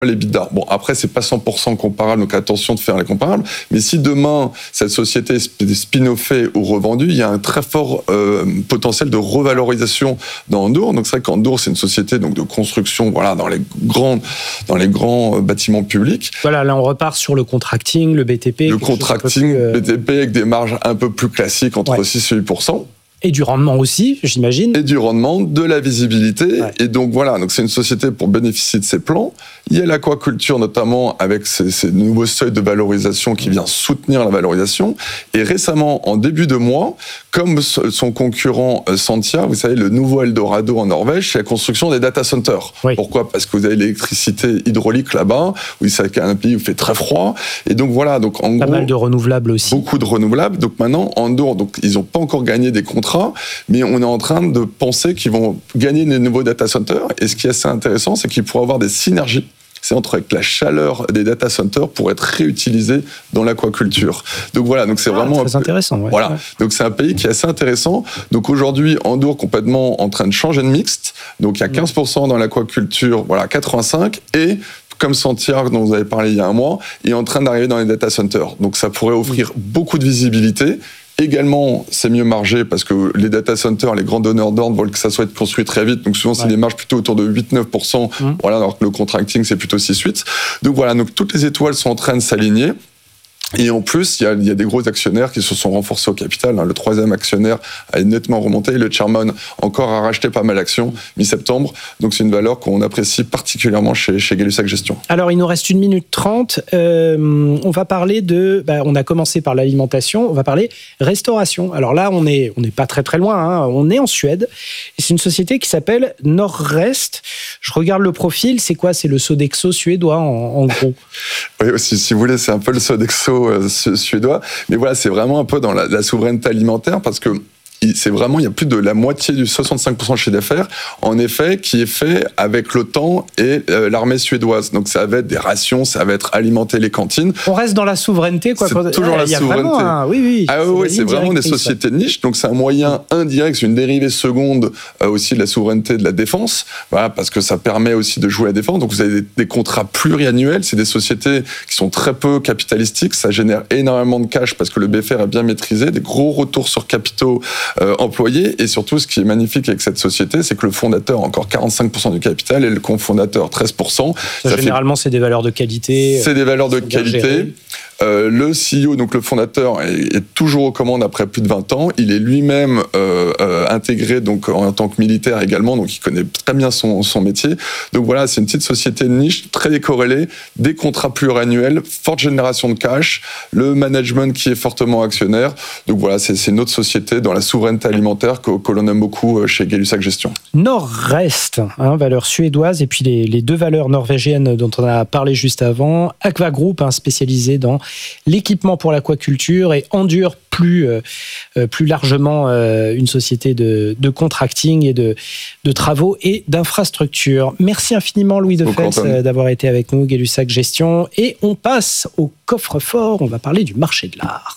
l'EBITDA. Bon, après, c'est pas 100% comparable, donc attention de faire les comparables. Mais si demain, cette société est spin-offée ou revendue, il y a un très fort potentiel de revalorisation dans Endur. Donc, c'est vrai qu'Endur, c'est une société donc, de construction, voilà, dans les grands bâtiments publics. Voilà, là, on repart sur le contracting, le BTP. Le contracting, BTP, avec des marges un peu plus classiques, entre 6 et 8%. Et du rendement aussi, j'imagine. Et du rendement, de la visibilité. Ouais. Et donc voilà, donc c'est une société pour bénéficier de ces plans. Il y a l'aquaculture notamment avec ces nouveaux seuils de valorisation qui vient soutenir la valorisation. Et récemment, en début de mois, comme son concurrent Sentia, vous savez, le nouveau Eldorado en Norvège, c'est la construction des data centers. Oui. Pourquoi ? Parce que vous avez l'électricité hydraulique là-bas, où c'est un pays où il fait très froid. Et donc voilà, donc en gros... Pas mal de renouvelables aussi. Beaucoup de renouvelables. Donc maintenant, Endur, donc ils n'ont pas encore gagné des contrats, mais on est en train de penser qu'ils vont gagner des nouveaux data centers. Et ce qui est assez intéressant, c'est qu'ils pourraient avoir des synergies. C'est entre la chaleur des data centers pour être réutilisée dans l'aquaculture. Donc voilà, donc c'est vraiment très intéressant. Ouais. Voilà, donc c'est un pays qui est assez intéressant. Donc aujourd'hui, Endur complètement en train de changer de mixte. Donc il y a 15% dans l'aquaculture, voilà, 85 et comme Sentia, dont vous avez parlé il y a un mois, est en train d'arriver dans les data centers. Donc ça pourrait offrir beaucoup de visibilité. Également, c'est mieux margé parce que les data centers, les grands donneurs d'ordre veulent que ça soit construit très vite. Donc souvent, c'est des marges plutôt autour de 8-9%. Voilà, alors que le contracting, c'est plutôt 6-8%. Donc voilà, donc toutes les étoiles sont en train de s'aligner. Et en plus, il y a des gros actionnaires qui se sont renforcés au capital. Le troisième actionnaire a nettement remonté. Le chairman encore a racheté pas mal d'actions mi-septembre. Donc c'est une valeur qu'on apprécie particulièrement chez Gay-Lussac Gestion. Alors il nous reste 1 minute 30. On va parler on a commencé par l'alimentation. On va parler restauration. Alors là, on n'est pas très très loin. Hein. On est en Suède. Et c'est une société qui s'appelle Norrest. Je regarde le profil. C'est quoi ? C'est le Sodexo suédois en gros. Oui, si vous voulez, c'est un peu le Sodexo suédois, mais voilà, c'est vraiment un peu dans la souveraineté alimentaire parce que c'est vraiment, il y a plus de la moitié du 65% de chiffre d'affaires, en effet, qui est fait avec l'OTAN et l'armée suédoise. Donc ça va être des rations, ça va être alimenter les cantines. On reste dans la souveraineté, quoi. C'est toujours la souveraineté. Oui. C'est vraiment des sociétés de niche. Donc c'est un moyen indirect, c'est une dérivée seconde aussi de la souveraineté de la défense. Voilà, parce que ça permet aussi de jouer à la défense. Donc vous avez des contrats pluriannuels. C'est des sociétés qui sont très peu capitalistiques. Ça génère énormément de cash parce que le BFR est bien maîtrisé. Des gros retours sur capitaux employés, et surtout ce qui est magnifique avec cette société, c'est que le fondateur a encore 45% du capital et le cofondateur 13%. Généralement, c'est des valeurs de qualité. C'est des valeurs de qualité. Le CEO, donc le fondateur, est toujours aux commandes après plus de 20 ans. Il est lui-même intégré donc en tant que militaire également, donc il connaît très bien son métier. Donc voilà, c'est une petite société de niche, très décorrélée, des contrats pluriannuels, forte génération de cash, le management qui est fortement actionnaire. Donc voilà, c'est une autre société dans la souveraineté alimentaire que l'on aime beaucoup chez Gay-Lussac Gestion. Norrest, valeur suédoise, et puis les deux valeurs norvégiennes dont on a parlé juste avant, Aqua Group, spécialisé dans l'équipement pour l'aquaculture, et Endur plus largement une société de contracting et de travaux et d'infrastructures. Merci infiniment Louis Defels d'avoir été avec nous, Gay-Lussac Gestion, et on passe au coffre-fort. On va parler du marché de l'art.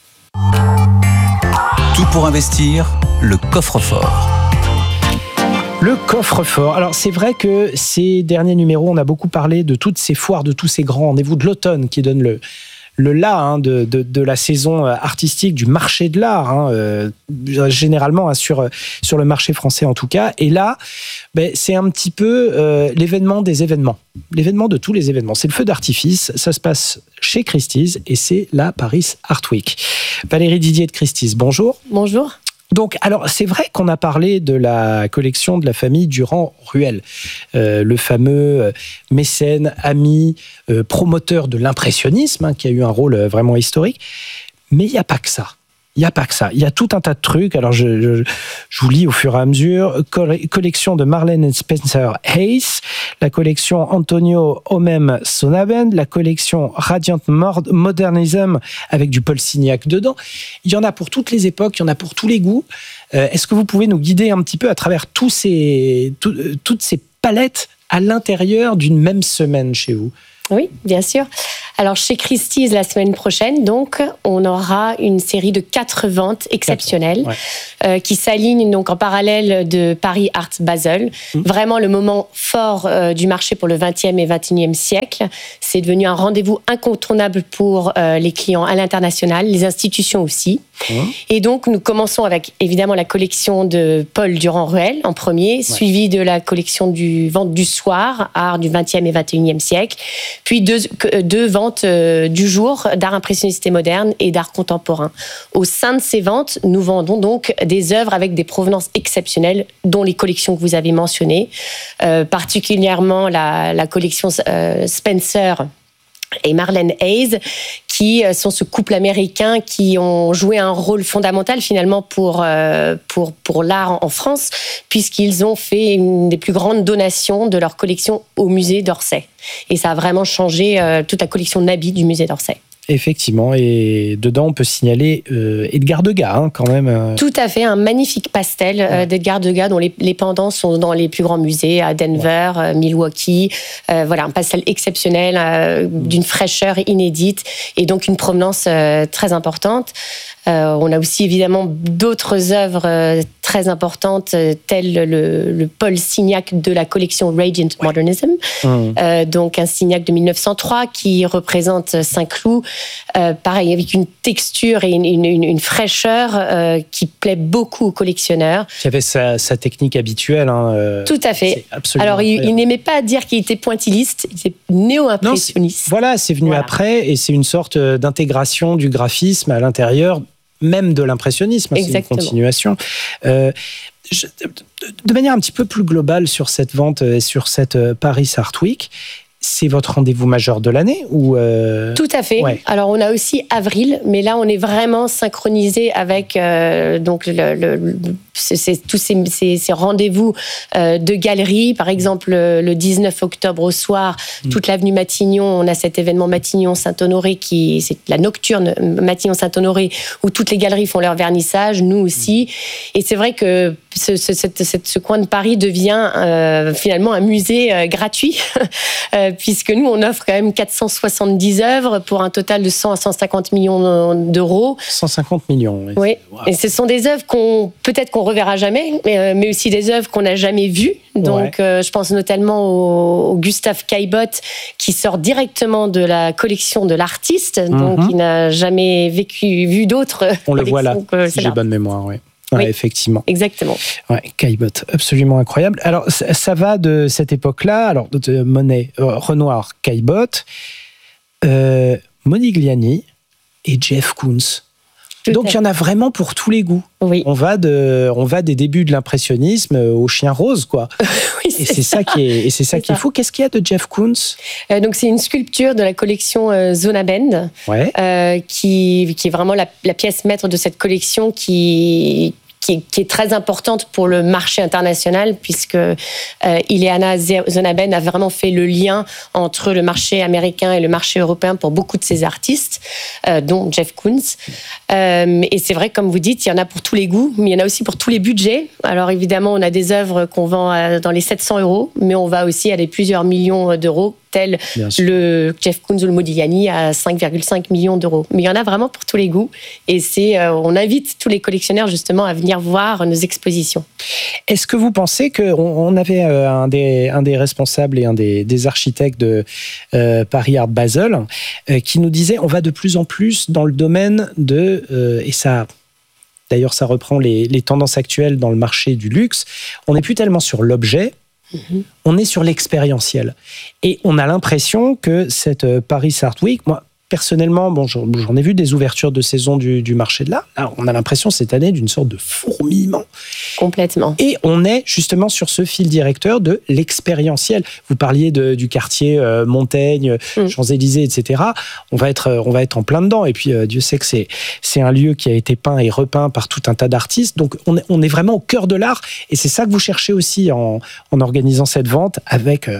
Tout pour investir, le coffre-fort. Le coffre-fort. Alors, c'est vrai que ces derniers numéros, on a beaucoup parlé de toutes ces foires, de tous ces grands rendez-vous de l'automne qui donnent le là de la saison artistique, du marché de l'art, généralement sur le marché français en tout cas. Et là, c'est un petit peu l'événement des événements, l'événement de tous les événements. C'est le feu d'artifice, ça se passe chez Christie's et c'est la Paris Art Week. Valérie Didier de Christie's, bonjour. Bonjour. Donc, alors, c'est vrai qu'on a parlé de la collection de la famille Durand-Ruel, le fameux mécène, ami, promoteur de l'impressionnisme, qui a eu un rôle vraiment historique. Mais il n'y a pas que ça. Il n'y a pas que ça. Il y a tout un tas de trucs. Alors, je vous lis au fur et à mesure. Collection de Marlene Spencer Hayes, la collection Antonio Homem Sonaben, la collection Radiant Modernism avec du Paul Signac dedans. Il y en a pour toutes les époques, il y en a pour tous les goûts. Est-ce que vous pouvez nous guider un petit peu à travers toutes ces palettes à l'intérieur d'une même semaine chez vous ? Oui, bien sûr. Alors, chez Christie's, la semaine prochaine, donc, on aura une série de 4 ventes exceptionnelles qui s'alignent donc en parallèle de Paris Art Basel. Vraiment le moment fort du marché pour le 20e et 21e siècle. C'est devenu un rendez-vous incontournable pour les clients à l'international, les institutions aussi. Et donc, nous commençons avec, évidemment, la collection de Paul Durand-Ruel en premier, suivi de la collection du Vente du soir, art du 20e et 21e siècle, puis deux ventes du jour d'art impressionniste et moderne et d'art contemporain. Au sein de ces ventes, nous vendons donc des œuvres avec des provenances exceptionnelles, dont les collections que vous avez mentionnées, particulièrement la collection Spencer et Marlene Hayes, qui sont ce couple américain qui ont joué un rôle fondamental finalement pour l'art en France, puisqu'ils ont fait une des plus grandes donations de leur collection au musée d'Orsay. Et ça a vraiment changé toute la collection Nabi du musée d'Orsay. Effectivement, et dedans on peut signaler Edgar Degas quand même. Tout à fait, un magnifique pastel d'Edgar Degas dont les pendants sont dans les plus grands musées à Denver, Milwaukee. Voilà, un pastel exceptionnel, d'une fraîcheur inédite et donc une provenance très importante. On a aussi évidemment d'autres œuvres très importantes, telles le Paul Signac de la collection Radiant Modernism, donc un Signac de 1903 qui représente Saint-Cloud, pareil avec une texture et une fraîcheur qui plaît beaucoup aux collectionneurs. Qui avait sa technique habituelle. Tout à fait. Alors il n'aimait pas dire qu'il était pointilliste, il était néo-impressionniste. Voilà, c'est venu après et c'est une sorte d'intégration du graphisme à l'intérieur même de l'impressionnisme, c'est une continuation. De manière un petit peu plus globale sur cette vente et sur cette Paris Art Week, c'est votre rendez-vous majeur de l'année ou Tout à fait. Ouais. Alors on a aussi avril, mais là on est vraiment synchronisé avec donc tous ces rendez-vous de galeries. Par exemple, le 19 octobre au soir, toute l'avenue Matignon, on a cet événement Matignon-Saint-Honoré c'est la nocturne Matignon-Saint-Honoré où toutes les galeries font leur vernissage, nous aussi. Et c'est vrai que ce coin de Paris devient finalement un musée gratuit puisque nous on offre quand même 470 œuvres pour un total de 100 à 150 millions d'euros. 150 millions. Oui. Wow. Et ce sont des œuvres qu'on reverra jamais, mais aussi des œuvres qu'on n'a jamais vues. Donc, je pense notamment au Gustave Caillebotte, qui sort directement de la collection de l'artiste, donc il n'a jamais vu d'autres. On le voit là, si j'ai bonne mémoire, oui. Oui, effectivement. Exactement. Ouais, Caillebotte, absolument incroyable. Alors, ça va de cette époque-là, alors de Monet, Renoir, Caillebotte, Modigliani et Jeff Koons. Donc il y en a vraiment pour tous les goûts. Oui. On va des débuts de l'impressionnisme au chien rose, quoi. Oui, et c'est ça qui est fou. Qu'est-ce qu'il y a de Jeff Koons ? Donc c'est une sculpture de la collection Zona Bend, qui est vraiment la pièce maître de cette collection qui est très importante pour le marché international, puisque Ileana Zonaben a vraiment fait le lien entre le marché américain et le marché européen pour beaucoup de ses artistes, dont Jeff Koons. Et c'est vrai, comme vous dites, il y en a pour tous les goûts, mais il y en a aussi pour tous les budgets. Alors évidemment, on a des œuvres qu'on vend dans les 700 €, mais on va aussi à des plusieurs millions d'euros, tel le Jeff Koons ou le Modigliani à 5,5 millions d'euros. Mais il y en a vraiment pour tous les goûts. Et on invite tous les collectionneurs justement à venir voir nos expositions. Est-ce que vous pensez qu'on avait un des responsables et un des architectes de Paris Art Basel qui nous disait on va de plus en plus dans le domaine et ça... D'ailleurs, ça reprend les tendances actuelles dans le marché du luxe. On n'est plus tellement sur l'objet, on est sur l'expérientiel. Et on a l'impression que cette Paris Art Week, moi, personnellement, j'en ai vu des ouvertures de saison du marché de l'art. Là, on a l'impression cette année d'une sorte de fourmillement. Complètement. Et on est justement sur ce fil directeur de l'expérientiel. Vous parliez du quartier Montaigne, Champs-Élysées, etc. On va être en plein dedans. Et puis, Dieu sait que c'est un lieu qui a été peint et repeint par tout un tas d'artistes. Donc, on est vraiment au cœur de l'art. Et c'est ça que vous cherchez aussi en organisant cette vente avec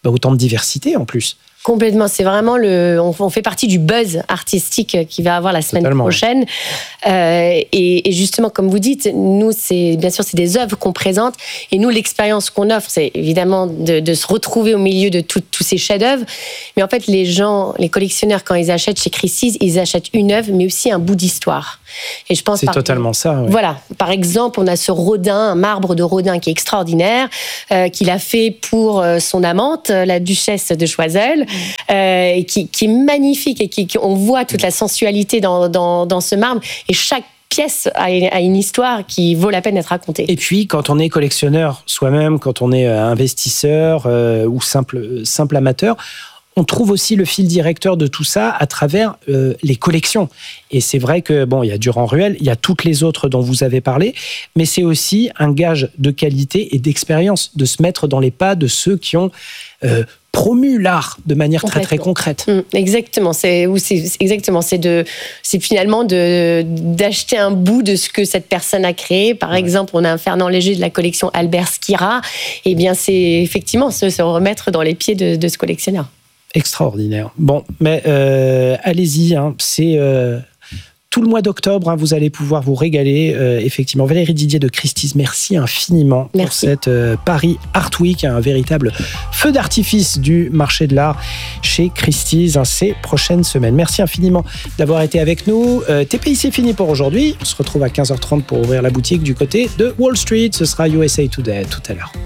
autant de diversité en plus. Complètement, c'est vraiment on fait partie du buzz artistique qui va avoir la semaine prochaine. Et justement, comme vous dites, nous, c'est des œuvres qu'on présente. Et nous, l'expérience qu'on offre, c'est évidemment de se retrouver au milieu de tous ces chefs-d'œuvre. Mais en fait, les collectionneurs, quand ils achètent chez Christie's, ils achètent une œuvre, mais aussi un bout d'histoire. Et je pense c'est totalement ça. Ouais. Voilà. Par exemple, on a ce Rodin, un marbre de Rodin qui est extraordinaire, qu'il a fait pour son amante, la duchesse de Choiseul. Qui est magnifique et on voit toute la sensualité dans ce marbre et chaque pièce a une histoire qui vaut la peine d'être racontée. Et puis, quand on est collectionneur soi-même, quand on est investisseur ou simple amateur, on trouve aussi le fil directeur de tout ça à travers les collections. Et c'est vrai que, il y a Durand-Ruel, il y a toutes les autres dont vous avez parlé, mais c'est aussi un gage de qualité et d'expérience, de se mettre dans les pas de ceux qui ont promu l'art de manière très très concrète. Exactement, c'est finalement d'acheter un bout de ce que cette personne a créé. Par exemple, on a un Fernand Léger de la collection Albert Schira. Eh bien, c'est effectivement se remettre dans les pieds de ce collectionneur. Extraordinaire. Bon, mais allez-y, c'est tout le mois d'octobre, vous allez pouvoir vous régaler. Effectivement, Valérie Didier de Christie's, merci infiniment pour cette Paris Art Week, un véritable feu d'artifice du marché de l'art chez Christie's ces prochaines semaines. Merci infiniment d'avoir été avec nous. TPI, c'est fini pour aujourd'hui. On se retrouve à 15h30 pour ouvrir la boutique du côté de Wall Street. Ce sera USA Today tout à l'heure.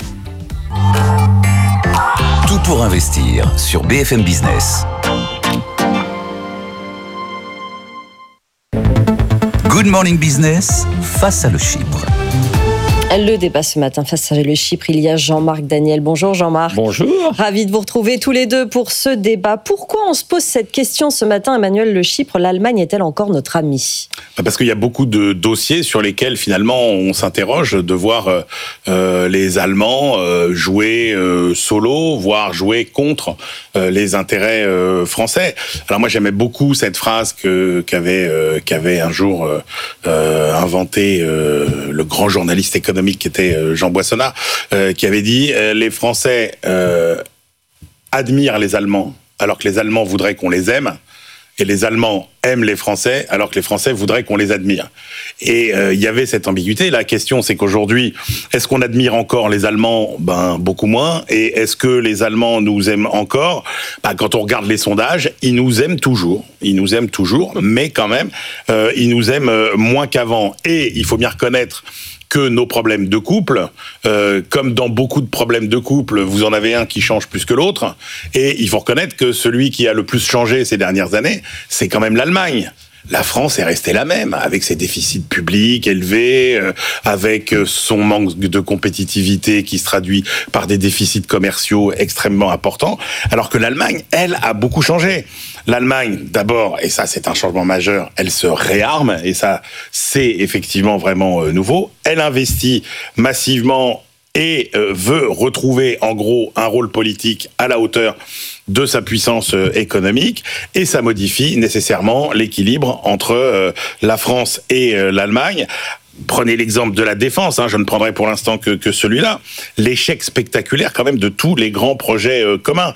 Tout pour investir sur BFM Business. Good Morning Business, face à le Chypre. Le débat ce matin face à le Chypre, il y a Jean-Marc Daniel. Bonjour Jean-Marc. Bonjour. Ravi de vous retrouver tous les deux pour ce débat. Pourquoi on se pose cette question ce matin, Emmanuel? Le Chypre, l'Allemagne est-elle encore notre ami? Parce qu'il y a beaucoup de dossiers sur lesquels finalement on s'interroge de voir les Allemands jouer solo, voire jouer contre les intérêts français. Alors moi j'aimais beaucoup cette phrase qu'avait un jour inventé le grand journaliste économique qui était Jean Boissonnat, qui avait dit les Français admirent les Allemands alors que les Allemands voudraient qu'on les aime, et les Allemands aiment les Français alors que les Français voudraient qu'on les admire. Et il y avait cette ambiguïté. La question, c'est qu'aujourd'hui, est-ce qu'on admire encore les Allemands? Beaucoup moins. Et est-ce que les Allemands nous aiment encore? Quand on regarde les sondages, ils nous aiment toujours. Ils nous aiment toujours, mais quand même, ils nous aiment moins qu'avant. Et il faut bien reconnaître que nos problèmes de couple, comme dans beaucoup de problèmes de couple, vous en avez un qui change plus que l'autre, et il faut reconnaître que celui qui a le plus changé ces dernières années, c'est quand même l'Allemagne. La France est restée la même, avec ses déficits publics élevés, avec son manque de compétitivité qui se traduit par des déficits commerciaux extrêmement importants, alors que l'Allemagne, elle, a beaucoup changé. L'Allemagne, d'abord, et ça c'est un changement majeur, elle se réarme, et ça c'est effectivement vraiment nouveau. Elle investit massivement et veut retrouver en gros un rôle politique à la hauteur de sa puissance économique, et ça modifie nécessairement l'équilibre entre la France et l'Allemagne. Prenez l'exemple de la défense, je ne prendrai pour l'instant que celui-là. L'échec spectaculaire quand même de tous les grands projets communs.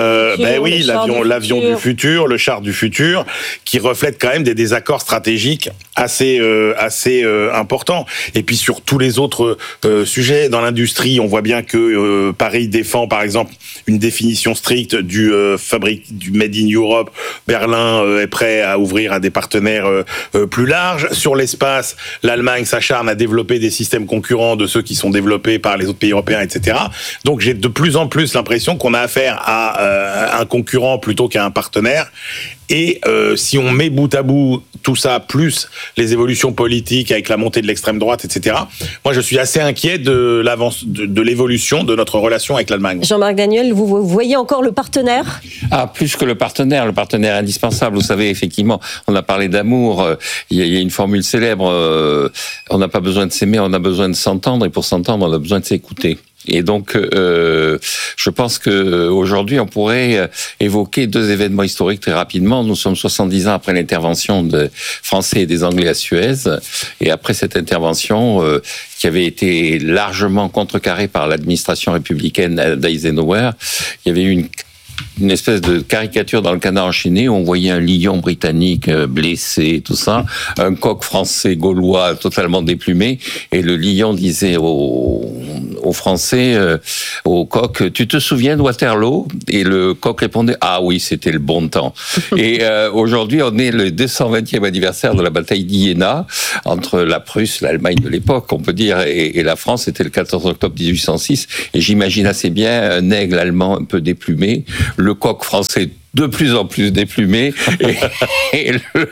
L'avion du futur, le char du futur, qui reflète quand même des désaccords stratégiques assez importants. Et puis sur tous les autres sujets, dans l'industrie, on voit bien que Paris défend par exemple une définition stricte du Made in Europe. Berlin est prêt à ouvrir à des partenaires plus larges. Sur l'espace, l'Allemagne s'acharne à développer des systèmes concurrents de ceux qui sont développés par les autres pays européens, etc. Donc j'ai de plus en plus l'impression qu'on a affaire à un concurrent plutôt qu'à un partenaire. Et si on met bout à bout tout ça, plus les évolutions politiques avec la montée de l'extrême droite, etc., moi je suis assez inquiet de l'évolution de notre relation avec l'Allemagne. Jean-Marc Daniel, vous voyez encore le partenaire? Plus que le partenaire indispensable. Vous savez, effectivement, on a parlé d'amour. Il y a une formule célèbre, on n'a pas besoin de s'aimer, on a besoin de s'entendre, et pour s'entendre, on a besoin de s'écouter. Et donc, je pense que aujourd'hui, on pourrait évoquer 2 événements historiques très rapidement. Nous sommes 70 ans après l'intervention des Français et des Anglais à Suez, et après cette intervention qui avait été largement contrecarrée par l'administration républicaine d'Eisenhower, il y avait eu une espèce de caricature dans le Canard enchaîné où on voyait un lion britannique blessé, tout ça, un coq français gaulois totalement déplumé, et le lion disait aux Français, au coq, tu te souviens de Waterloo? Et le coq répondait, ah oui, c'était le bon temps. Et aujourd'hui, on est le 220e anniversaire de la bataille d'Iéna entre la Prusse, l'Allemagne de l'époque, on peut dire, et la France. C'était le 14 octobre 1806, et j'imagine assez bien un aigle allemand un peu déplumé, le coq français de plus en plus déplumé, et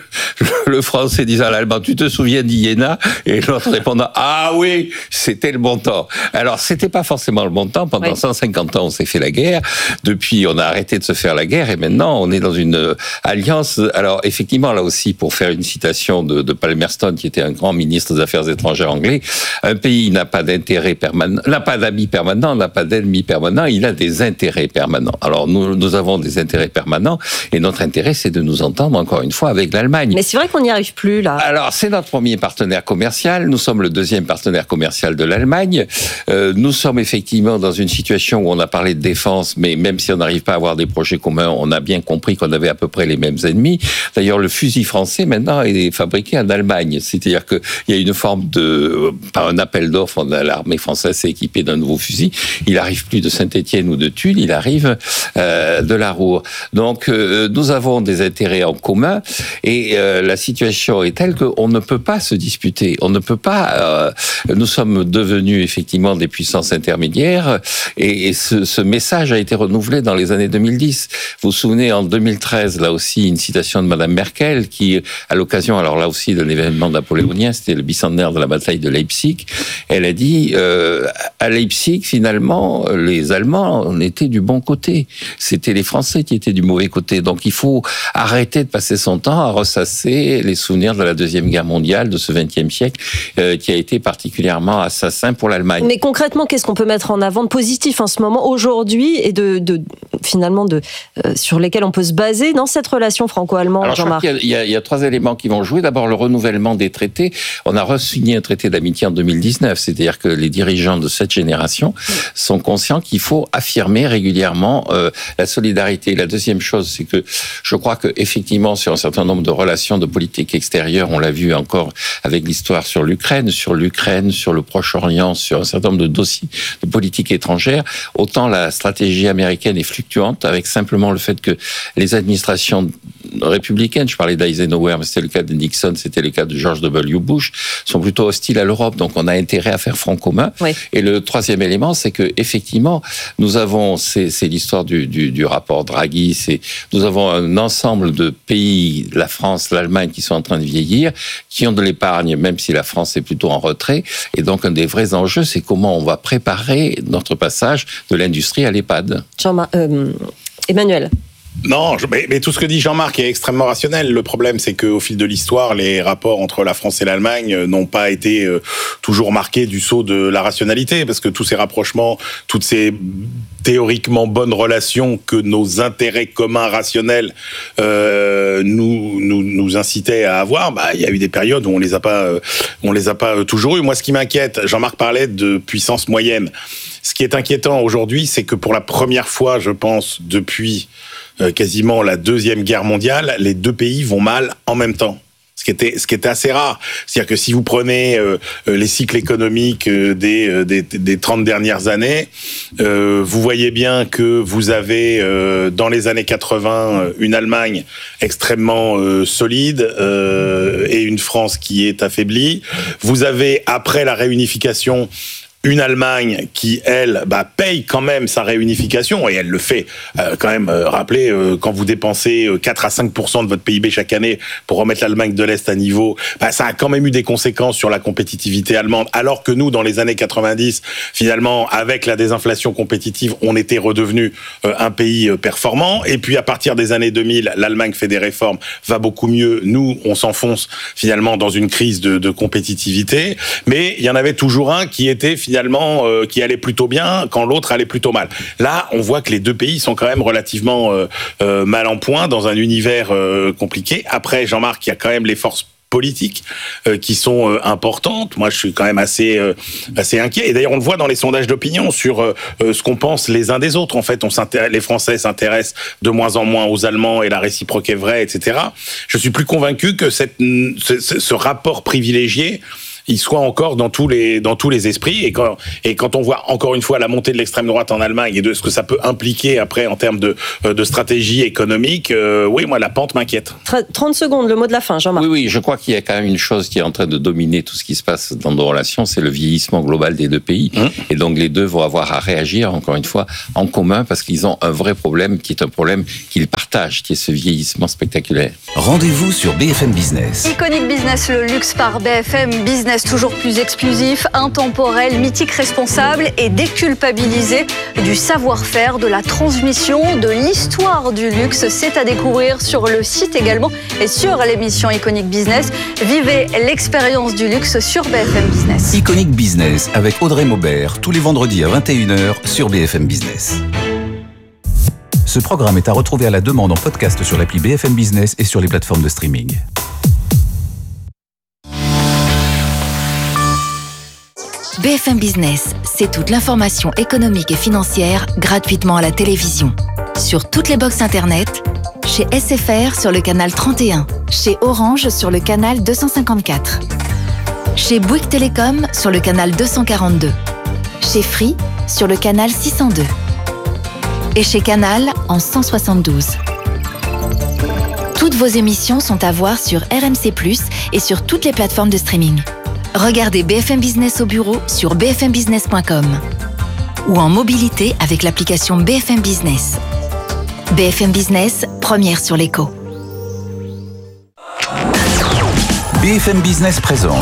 le Français disant à l'Allemand, tu te souviens d'Iéna? Et l'autre répondant, ah oui, c'était le bon temps. Alors, c'était pas forcément le bon temps. Pendant 150 ans, on s'est fait la guerre. Depuis, on a arrêté de se faire la guerre, et maintenant, on est dans une alliance. Alors, effectivement, là aussi, pour faire une citation de Palmerston, qui était un grand ministre des Affaires étrangères anglais, un pays n'a pas d'intérêt permanent, n'a pas d'amis permanents, n'a pas d'ennemis permanents, il a des intérêts permanents. Alors, nous avons des intérêts permanents, et notre intérêt, c'est de nous entendre, encore une fois, avec l'Allemagne. Mais c'est vrai qu'on n'y arrive plus, là. Alors, c'est notre premier partenaire commercial. Nous sommes le 2e partenaire commercial de l'Allemagne. Nous sommes effectivement dans une situation où on a parlé de défense, mais même si on n'arrive pas à avoir des projets communs, on a bien compris qu'on avait à peu près les mêmes ennemis. D'ailleurs, le fusil français, maintenant, est fabriqué en Allemagne. C'est-à-dire qu'il y a une forme par un appel d'offres, l'armée française s'est équipée d'un nouveau fusil. Il arrive plus de Saint-Étienne ou de Tulle, il arrive de la Ruhr. Donc, nous avons des intérêts en commun, et la situation est telle qu'on ne peut pas se disputer. On ne peut pas. Nous sommes devenus effectivement des puissances intermédiaires, et ce message a été renouvelé dans les années 2010. Vous vous souvenez, en 2013, là aussi, une citation de Madame Merkel qui, à l'occasion, alors là aussi, d'un événement napoléonien, c'était le bicentenaire de la bataille de Leipzig, elle a dit à Leipzig, finalement, les Allemands, on était du bon côté. C'était les Français qui étaient du mauvais côté. Donc il faut arrêter de passer son temps à ressasser les souvenirs de la Deuxième Guerre mondiale, de ce XXe siècle, qui a été particulièrement assassin pour l'Allemagne. Mais concrètement, qu'est-ce qu'on peut mettre en avant de positif en ce moment, aujourd'hui, et finalement sur lesquels on peut se baser dans cette relation franco-allemande, alors, Jean-Marc? Il y a 3 éléments qui vont jouer. D'abord, le renouvellement des traités. On a re-signé un traité d'amitié en 2019, c'est-à-dire que les dirigeants de cette génération sont conscients qu'il faut affirmer régulièrement la solidarité. La deuxième chose, c'est que je crois que effectivement, sur un certain nombre de relations de politique extérieure, on l'a vu encore avec l'histoire sur l'Ukraine, sur le Proche-Orient, sur un certain nombre de dossiers de politique étrangère, autant la stratégie américaine est fluctuante, avec simplement le fait que les administrations républicaines, je parlais d'Eisenhower, mais c'était le cas de Nixon, c'était le cas de George W. Bush, sont plutôt hostiles à l'Europe, donc on a intérêt à faire front commun. Oui. Et le troisième élément, c'est que effectivement, nous avons, c'est l'histoire du rapport Draghi, nous avons un ensemble de pays, la France, l'Allemagne, qui sont en train de vieillir, qui ont de l'épargne, même si la France est plutôt en retrait. Et donc, un des vrais enjeux, c'est comment on va préparer notre passage de l'industrie à l'EHPAD. Emmanuel. Non, mais tout ce que dit Jean-Marc est extrêmement rationnel. Le problème, c'est qu'au fil de l'histoire, les rapports entre la France et l'Allemagne n'ont pas été toujours marqués du sceau de la rationalité, parce que tous ces rapprochements, toutes ces théoriquement bonnes relations que nos intérêts communs rationnels nous incitaient à avoir, il y a eu des périodes où on les a pas toujours eu. Moi, ce qui m'inquiète, Jean-Marc parlait de puissance moyenne. Ce qui est inquiétant aujourd'hui, c'est que pour la première fois, je pense, depuis quasiment la Deuxième Guerre mondiale, les deux pays vont mal en même temps. Ce qui était assez rare. C'est-à-dire que si vous prenez les cycles économiques des 30 dernières années, vous voyez bien que vous avez dans les années 80 une Allemagne extrêmement solide et une France qui est affaiblie. Vous avez, après la réunification, une Allemagne qui, elle, paye quand même sa réunification, et elle le fait quand même. Rappelez, quand vous dépensez 4 à 5% de votre PIB chaque année pour remettre l'Allemagne de l'Est à niveau, ça a quand même eu des conséquences sur la compétitivité allemande, alors que nous, dans les années 90, finalement, avec la désinflation compétitive, on était redevenu un pays performant. Et puis, à partir des années 2000, l'Allemagne fait des réformes, va beaucoup mieux. Nous, on s'enfonce finalement dans une crise de compétitivité. Mais il y en avait toujours un qui était finalement finalement qui allait plutôt bien quand l'autre allait plutôt mal. Là, on voit que les deux pays sont quand même relativement mal en point dans un univers compliqué. Après, Jean-Marc, il y a quand même les forces politiques qui sont importantes. Moi, je suis quand même assez inquiet. Et d'ailleurs, on le voit dans les sondages d'opinion sur ce qu'on pense les uns des autres. En fait, les Français s'intéressent de moins en moins aux Allemands et la réciproque est vraie, etc. Je suis plus convaincu que ce rapport privilégié il soit encore dans tous les esprits. Et quand on voit encore une fois la montée de l'extrême droite en Allemagne et de ce que ça peut impliquer après en termes de stratégie économique, oui, moi, la pente m'inquiète. 30 secondes, le mot de la fin, Jean-Marc. Oui, je crois qu'il y a quand même une chose qui est en train de dominer tout ce qui se passe dans nos relations, c'est le vieillissement global des deux pays. Et donc, les deux vont avoir à réagir, encore une fois, en commun, parce qu'ils ont un vrai problème, qui est un problème qu'ils partagent, qui est ce vieillissement spectaculaire. Rendez-vous sur BFM Business. Iconic Business, le luxe par BFM Business, toujours plus exclusif, intemporel, mythique, responsable et déculpabilisé du savoir-faire, de la transmission, de l'histoire du luxe. C'est à découvrir sur le site également et sur l'émission Iconic Business. Vivez l'expérience du luxe sur BFM Business. Iconic Business avec Audrey Maubert, tous les vendredis à 21h sur BFM Business. Ce programme est à retrouver à la demande en podcast sur l'appli BFM Business et sur les plateformes de streaming. BFM Business, c'est toute l'information économique et financière gratuitement à la télévision. Sur toutes les box internet, chez SFR sur le canal 31, chez Orange sur le canal 254, chez Bouygues Télécom sur le canal 242, chez Free sur le canal 602 et chez Canal en 172. Toutes vos émissions sont à voir sur RMC+, et sur toutes les plateformes de streaming. Regardez BFM Business au bureau sur bfmbusiness.com ou en mobilité avec l'application BFM Business. BFM Business, première sur l'écho. BFM Business présente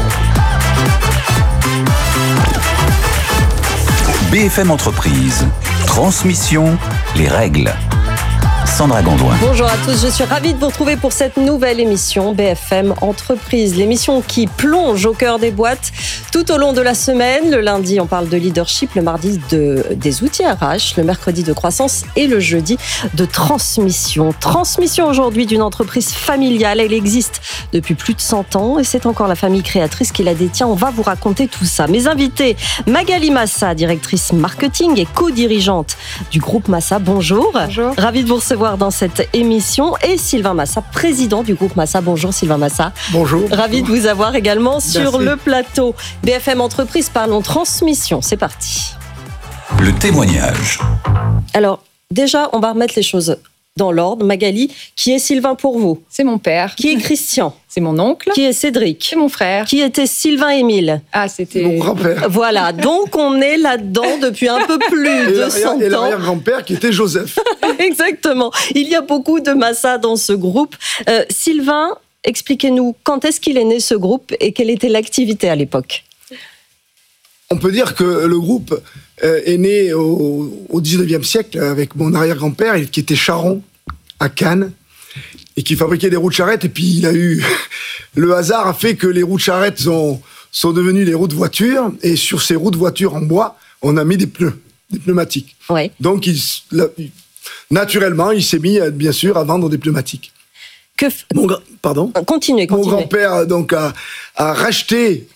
BFM Entreprise. Transmission, les règles. Sandra Gondouin. Bonjour à tous, je suis ravie de vous retrouver pour cette nouvelle émission BFM Entreprise, l'émission qui plonge au cœur des boîtes tout au long de la semaine. Le lundi, on parle de leadership, le mardi des outils RH, le mercredi de croissance et le jeudi de transmission. Transmission aujourd'hui d'une entreprise familiale, elle existe depuis plus de 100 ans et c'est encore la famille créatrice qui la détient. On va vous raconter tout ça. Mes invités, Magali Massa, directrice marketing et co-dirigeante du groupe Massa. Bonjour. Bonjour. Ravie de vous recevoir dans cette émission et Sylvain Massa, président du groupe Massa. Bonjour Sylvain Massa. Bonjour. Ravi de vous avoir également sur Merci. le plateau. BFM Entreprise, parlons transmission. C'est parti. Le témoignage. Alors, déjà, on va remettre les choses dans l'ordre. Magali, qui est Sylvain pour vous? C'est mon père. Qui est Christian? C'est mon oncle. Qui est Cédric? C'est mon frère. Qui était Sylvain Émile? Ah, c'était Mon grand-père. Voilà, donc on est là-dedans depuis un peu plus de 100 Et ans. l'arrière-grand-père qui était Joseph. Exactement. Il y a beaucoup de Massa dans ce groupe. Sylvain, expliquez-nous quand est-ce qu'il est né ce groupe et quelle était l'activité à l'époque? On peut dire que le groupe est né au 19e siècle avec mon arrière-grand-père qui était charron à Cannes et qui fabriquait des roues de charrette. Et puis il a eu... Le hasard a fait que les roues de charrette sont devenues les roues de voiture. Et sur ces roues de voiture en bois, on a mis des pneumatiques. Ouais. Donc naturellement, il s'est mis bien sûr à vendre des pneumatiques. Pardon. Continuez. Mon grand-père donc a racheté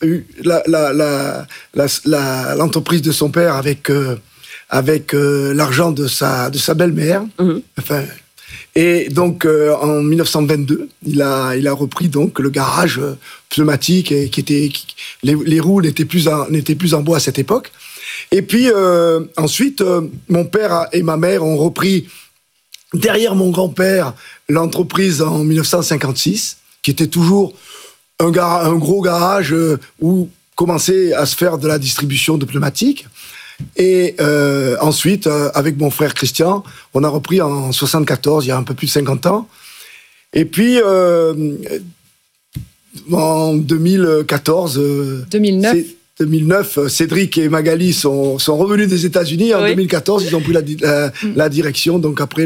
l'entreprise de son père avec l'argent de sa belle-mère. Mm-hmm. Enfin, et donc en 1922, il a repris donc le garage pneumatique et les roues n'étaient plus en bois à cette époque. Et puis ensuite, mon père et ma mère ont repris derrière mon grand-père l'entreprise en 1956, qui était toujours un gros garage où commençait à se faire de la distribution de pneumatiques. Et ensuite, avec mon frère Christian, on a repris en 74, il y a un peu plus de 50 ans. Et puis, en 2014... 2009. 2009, Cédric et Magali sont revenus des États-Unis. En 2014, ils ont pris la direction. Donc après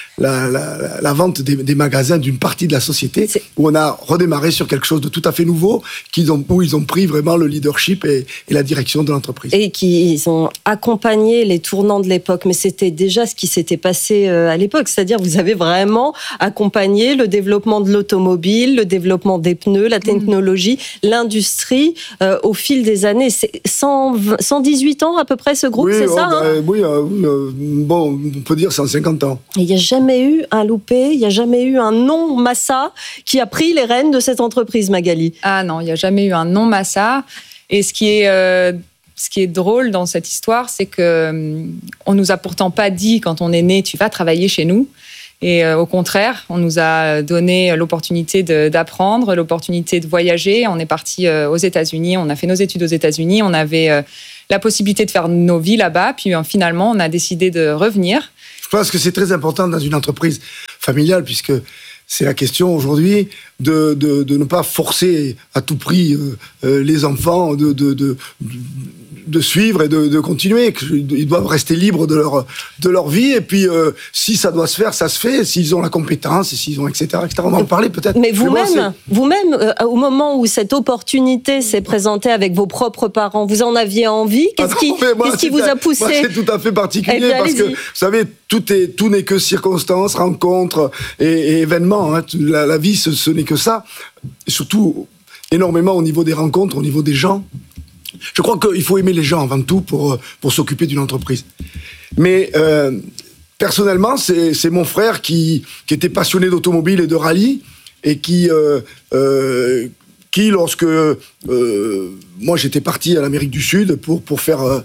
la vente des magasins d'une partie de la société, où on a redémarré sur quelque chose de tout à fait nouveau, où ils ont pris vraiment le leadership et la direction de l'entreprise. Et qu'ils ont accompagné les tournants de l'époque. Mais c'était déjà ce qui s'était passé à l'époque. C'est-à-dire, vous avez vraiment accompagné le développement de l'automobile, le développement des pneus, la technologie, l'industrie au fil des années. C'est 118 ans à peu près ce groupe, c'est ça Oui, bon, on peut dire 150 ans. Il n'y a jamais eu un loupé, il n'y a jamais eu un non-Massa qui a pris les rênes de cette entreprise, Magali. Ah non, il n'y a jamais eu un non-Massa. Et ce qui est drôle dans cette histoire, c'est qu'on nous a pourtant pas dit quand on est né, tu vas travailler chez nous. Et au contraire, on nous a donné l'opportunité d'apprendre, l'opportunité de voyager. On est parti aux États-Unis, on a fait nos études aux États-Unis, on avait la possibilité de faire nos vies là-bas. Puis finalement, on a décidé de revenir. Je pense que c'est très important dans une entreprise familiale, puisque c'est la question aujourd'hui de ne pas forcer à tout prix les enfants de suivre et de continuer. Ils doivent rester libres de leur vie. Et puis, si ça doit se faire, ça se fait. S'ils ont la compétence, et s'ils ont, etc., etc. On va en parler peut-être. Mais vous-même, au moment où cette opportunité s'est présentée avec vos propres parents, vous en aviez envie? Qu'est-ce qui vous a poussé? Moi, c'est tout à fait particulier parce que, vous savez, tout n'est que circonstances, rencontres et événements. Hein. La vie, ce n'est que ça. Et surtout, énormément au niveau des rencontres, au niveau des gens. Je crois qu'il faut aimer les gens avant tout pour s'occuper d'une entreprise. Mais personnellement, c'est mon frère qui était passionné d'automobile et de rallye et qui lorsque moi j'étais parti à l'Amérique du Sud pour faire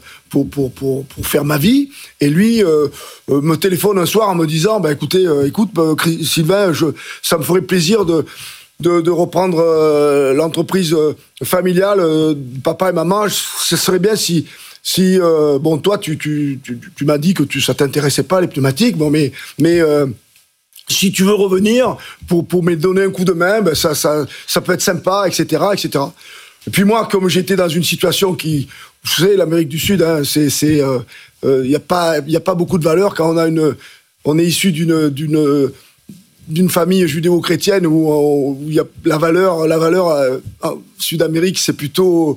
ma vie, et lui me téléphone un soir en me disant écoute Sylvain, ça me ferait plaisir de reprendre l'entreprise familiale, papa et maman. Ce serait bien si toi tu m'as dit que ça t'intéressait pas les pneumatiques, mais si tu veux revenir pour me donner un coup de main, ça peut être sympa, etc., etc. Et puis moi, comme j'étais dans une situation qui, vous savez, l'Amérique du Sud, hein, y a pas beaucoup de valeur quand on est issu d'une famille judéo-chrétienne où il y a la valeur en Sud-Amérique, c'est plutôt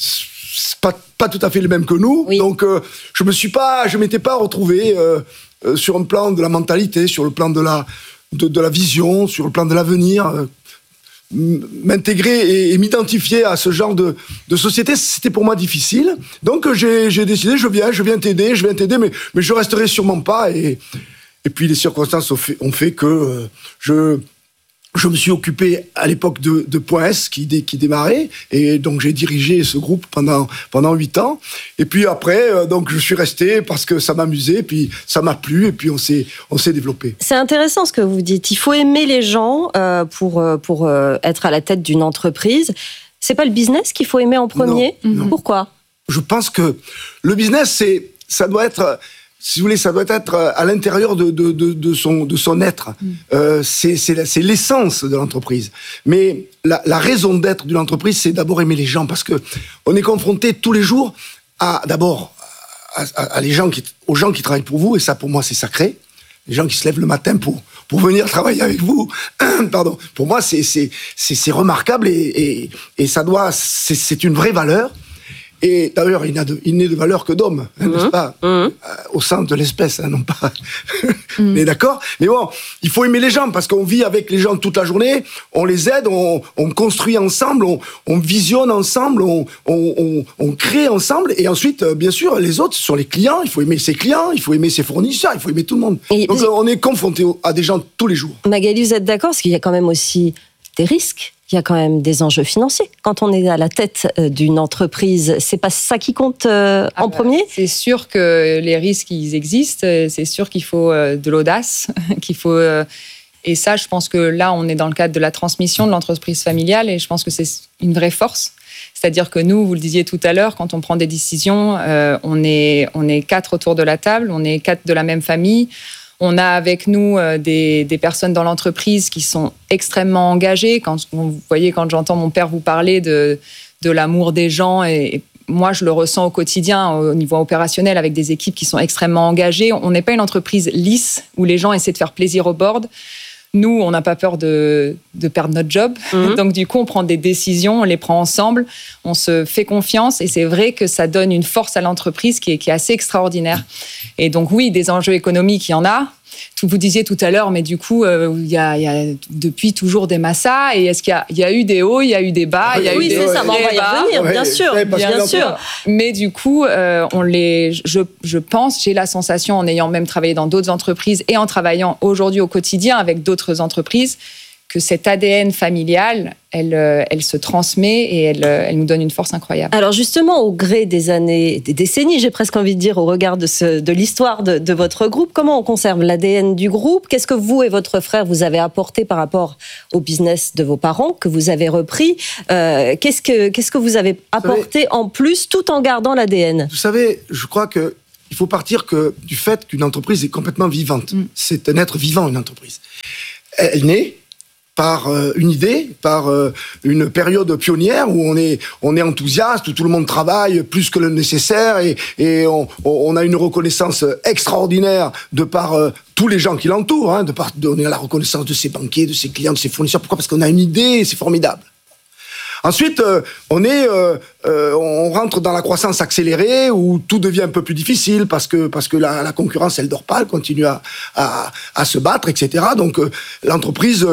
pas tout à fait le même que nous. Oui. Donc je m'étais pas retrouvé sur un plan de la mentalité, sur le plan de la vision, sur le plan de l'avenir. M'intégrer et m'identifier à ce genre de société, c'était pour moi difficile. Donc j'ai décidé, je viens t'aider, mais je resterai sûrement pas. Et puis les circonstances ont fait que je me suis occupé à l'époque de Point S qui démarrait, et donc j'ai dirigé ce groupe pendant 8 ans. Et puis après, donc je suis resté parce que ça m'amusait, puis ça m'a plu, et puis on s'est développé. C'est intéressant ce que vous dites. Il faut aimer les gens pour être à la tête d'une entreprise. C'est pas le business qu'il faut aimer en premier? Non. Pourquoi? Je pense que le business, ça doit être... Si vous voulez, ça doit être à l'intérieur de son être. C'est l'essence de l'entreprise. Mais la raison d'être d'une entreprise, c'est d'abord aimer les gens, parce que on est confronté tous les jours aux gens qui travaillent pour vous, et ça, pour moi, c'est sacré. Les gens qui se lèvent le matin pour venir travailler avec vous. Pardon. Pour moi, c'est remarquable, et c'est une vraie valeur. Et d'ailleurs, il n'est de valeur que d'homme, n'est-ce pas? Au sein de l'espèce, non pas. Mais d'accord. Mais bon, il faut aimer les gens, parce qu'on vit avec les gens toute la journée, on les aide, on construit ensemble, on visionne ensemble, on crée ensemble. Et ensuite, bien sûr, les autres, ce sont les clients. Il faut aimer ses clients, il faut aimer ses fournisseurs, il faut aimer tout le monde. Donc on est confronté à des gens tous les jours. Magali, vous êtes d'accord? Parce qu'il y a quand même aussi des risques. Il y a quand même des enjeux financiers. Quand on est à la tête d'une entreprise, c'est pas ça qui compte en premier? C'est sûr que les risques, ils existent. C'est sûr qu'il faut de l'audace, et ça, je pense que là, on est dans le cadre de la transmission de l'entreprise familiale, et je pense que c'est une vraie force. C'est-à-dire que nous, vous le disiez tout à l'heure, quand on prend des décisions, on est 4 autour de la table, on est 4 de la même famille. On a avec nous des personnes dans l'entreprise qui sont extrêmement engagées. Vous voyez, quand j'entends mon père vous parler de l'amour des gens, et moi, je le ressens au quotidien, au niveau opérationnel, avec des équipes qui sont extrêmement engagées. On n'est pas une entreprise lisse où les gens essaient de faire plaisir au board. Nous, on n'a pas peur de perdre notre job. Donc, du coup, on prend des décisions, on les prend ensemble, on se fait confiance. Et c'est vrai que ça donne une force à l'entreprise qui est assez extraordinaire. Et donc, oui, des enjeux économiques, il y en a. Vous disiez tout à l'heure, mais du coup, il y a depuis toujours des massas. Et est-ce qu'il y a eu des hauts, il y a eu des bas, il y a eu des ça, on va y revenir, bien sûr. Mais du coup, je pense, j'ai la sensation, en ayant même travaillé dans d'autres entreprises et en travaillant aujourd'hui au quotidien avec d'autres entreprises, que cet ADN familial, elle se transmet et elle nous donne une force incroyable. Alors justement, au gré des années, des décennies, j'ai presque envie de dire, au regard de l'histoire de votre groupe, comment on conserve l'ADN du groupe? Qu'est-ce que vous et votre frère, vous avez apporté par rapport au business de vos parents, que vous avez repris? Qu'est-ce que vous avez apporté en plus, tout en gardant l'ADN? Vous savez, je crois qu'il faut partir du fait qu'une entreprise est complètement vivante. C'est un être vivant, une entreprise. Elle naît par une idée, par une période pionnière où on est enthousiaste, où tout le monde travaille plus que le nécessaire et on a une reconnaissance extraordinaire de par tous les gens qui l'entourent, on a la reconnaissance de ses banquiers, de ses clients, de ses fournisseurs. Pourquoi ? Parce qu'on a une idée et c'est formidable. Ensuite, on rentre dans la croissance accélérée où tout devient un peu plus difficile parce que la concurrence, elle dort pas, elle continue à se battre, etc. Donc l'entreprise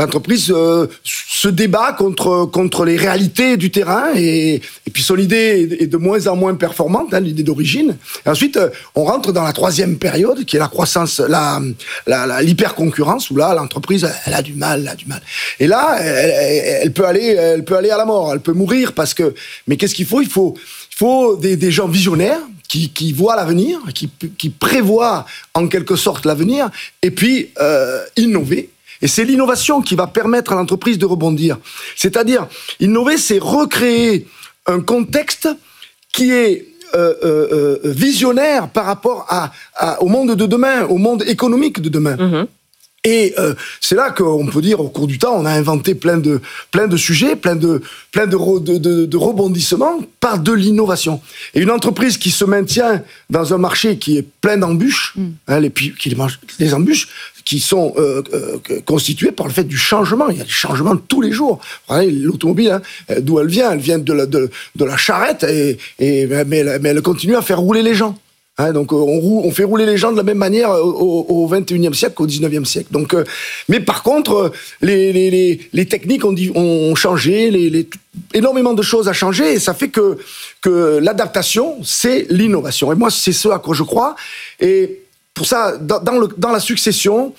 se débat contre les réalités du terrain et puis son idée est de moins en moins performante, l'idée d'origine. Et ensuite, on rentre dans la troisième période qui est la croissance, l'hyper-concurrence où là, l'entreprise, elle a du mal. Et là, elle peut aller à la mort, elle peut mourir mais qu'est-ce qu'il faut ? Il faut des gens visionnaires qui voient l'avenir, qui prévoient en quelque sorte l'avenir, et puis innover. Et c'est l'innovation qui va permettre à l'entreprise de rebondir. C'est-à-dire, innover, c'est recréer un contexte qui est visionnaire par rapport au monde de demain, au monde économique de demain. Et c'est là qu'on peut dire, au cours du temps, on a inventé plein de sujets, plein de rebondissements par de l'innovation. Et une entreprise qui se maintient dans un marché qui est plein d'embûches, les embûches qui sont constituées par le fait du changement. Il y a des changements tous les jours. L'automobile, d'où elle vient de la charrette, mais elle continue à faire rouler les gens. Donc on fait rouler les gens de la même manière au 21e siècle qu'au 19e siècle. Donc, mais par contre, les techniques ont changé, énormément de choses a changé, et ça fait que l'adaptation, c'est l'innovation. Et moi, c'est ce à quoi je crois. Et pour ça, dans la succession,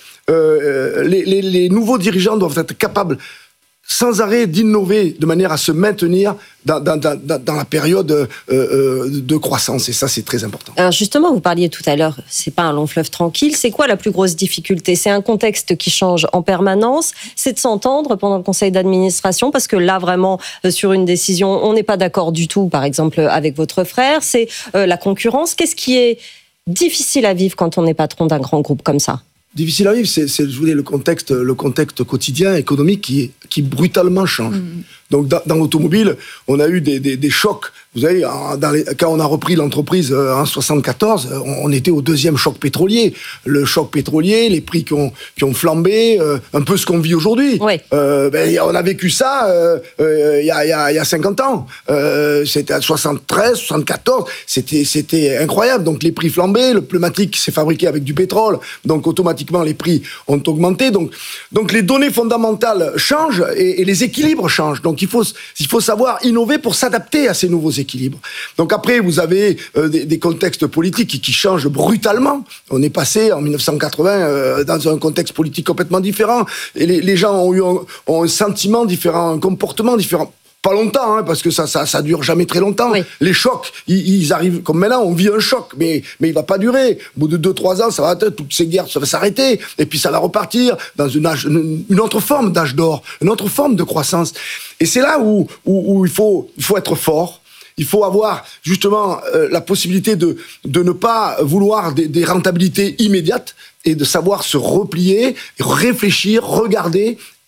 les nouveaux dirigeants doivent être capables sans arrêt d'innover de manière à se maintenir dans la période de croissance. Et ça, c'est très important. Alors justement, vous parliez tout à l'heure, c'est pas un long fleuve tranquille. C'est quoi la plus grosse difficulté ? C'est un contexte qui change en permanence. C'est de s'entendre pendant le conseil d'administration, parce que là, vraiment, sur une décision, on n'est pas d'accord du tout, par exemple, avec votre frère. C'est la concurrence. Qu'est-ce qui est difficile à vivre quand on est patron d'un grand groupe comme ça ? Difficile à vivre, c'est je voulais le contexte quotidien économique qui brutalement change. Donc dans l'automobile, on a eu des chocs. Vous savez, quand on a repris l'entreprise en 1974, on était au deuxième choc pétrolier. Le choc pétrolier, les prix qui ont flambé, un peu ce qu'on vit aujourd'hui. Oui. On a vécu ça il y a 50 ans. C'était à 73, 74. C'était incroyable. Donc les prix flambaient, le pneumatique s'est fabriqué avec du pétrole. Donc automatiquement, les prix ont augmenté. Donc les données fondamentales changent et les équilibres changent. Donc il faut savoir innover pour s'adapter à ces nouveaux équilibres. Donc après, vous avez des contextes politiques qui changent brutalement. On est passé en 1980 dans un contexte politique complètement différent. Et les gens ont un sentiment différent, un comportement différent. Pas longtemps, parce que ça dure jamais très longtemps. Oui. Les chocs, ils arrivent, comme maintenant, on vit un choc, mais il va pas durer. Au bout de 2-3 ans, ça va être, toutes ces guerres, ça va s'arrêter, et puis ça va repartir dans une autre forme d'âge d'or, une autre forme de croissance. Et c'est là où il faut être fort. Il faut avoir justement la possibilité de ne pas vouloir des rentabilités immédiates et de savoir se replier, réfléchir, regarder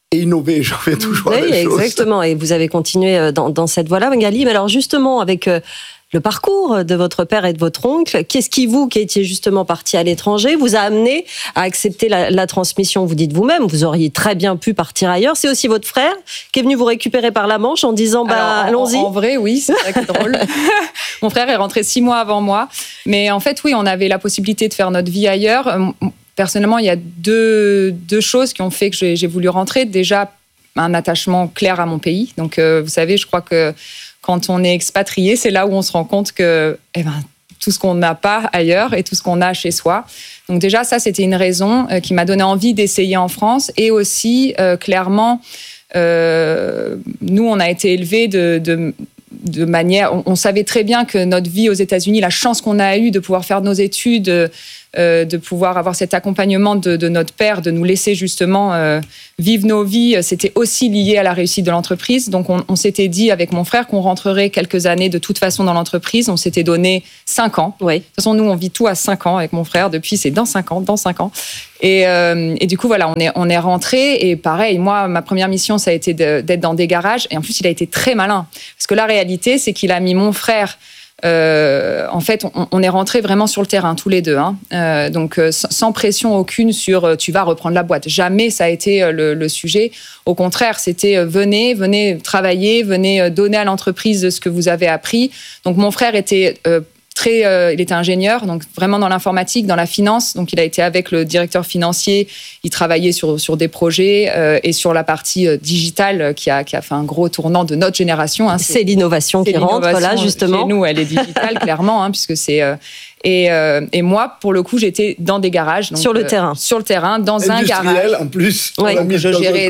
et innover. J'en fais toujours la même chose. Exactement. Et vous avez continué dans cette voie-là, Magali. Mais alors justement, avec le parcours de votre père et de votre oncle, qu'est-ce qui étiez justement parti à l'étranger, vous a amené à accepter la transmission? Vous dites vous-même, vous auriez très bien pu partir ailleurs. C'est aussi votre frère qui est venu vous récupérer par la manche en disant allons-y. En vrai, oui, c'est vrai que c'est drôle. Mon frère est rentré 6 mois avant moi. Mais en fait, oui, on avait la possibilité de faire notre vie ailleurs. Personnellement, il y a deux choses qui ont fait que j'ai voulu rentrer. Déjà, un attachement clair à mon pays. Donc, vous savez, je crois que quand on est expatrié, c'est là où on se rend compte que tout ce qu'on n'a pas ailleurs et tout ce qu'on a chez soi. Donc déjà, ça, c'était une raison qui m'a donné envie d'essayer en France. Et aussi, clairement, nous, on a été élevés de manière... On savait très bien que notre vie aux États-Unis, la chance qu'on a eue de pouvoir faire nos études, de pouvoir avoir cet accompagnement de notre père, de nous laisser justement vivre nos vies, c'était aussi lié à la réussite de l'entreprise. Donc on s'était dit avec mon frère qu'on rentrerait quelques années de toute façon dans l'entreprise. On s'était donné 5 ans. Oui. De toute façon, nous, on vit tout à 5 ans avec mon frère. Depuis, c'est dans 5 ans. Et du coup, voilà, on est rentrés. Et pareil, moi, ma première mission, ça a été d'être dans des garages. Et en plus, il a été très malin. Parce que la réalité, c'est qu'il a mis mon frère... en fait, on est rentrés vraiment sur le terrain, tous les deux. Donc, sans pression aucune sur tu vas reprendre la boîte. Jamais ça a été le sujet. Au contraire, c'était venez travailler, venez donner à l'entreprise ce que vous avez appris. Donc, mon frère était il était ingénieur, donc vraiment dans l'informatique, dans la finance. Donc, il a été avec le directeur financier. Il travaillait sur des projets et sur la partie digitale qui a fait un gros tournant de notre génération. C'est l'innovation qui rentre là, justement. Chez nous, elle est digitale, clairement, puisque c'est... Et moi, pour le coup, j'étais dans des garages. Donc, sur le terrain. Sur le terrain, dans un garage. Industriel, en plus. Donc, je gérais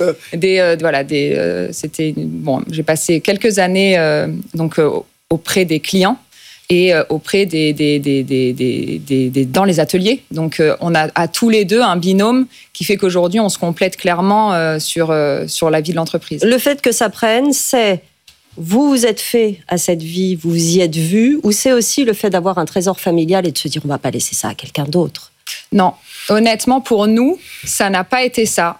j'ai passé quelques années auprès des clients et auprès dans les ateliers. Donc, on a à tous les deux un binôme qui fait qu'aujourd'hui, on se complète clairement sur la vie de l'entreprise. Le fait que ça prenne, c'est... Vous vous êtes fait à cette vie, vous y êtes vu, ou c'est aussi le fait d'avoir un trésor familial et de se dire on ne va pas laisser ça à quelqu'un d'autre? Non, honnêtement, pour nous, ça n'a pas été ça.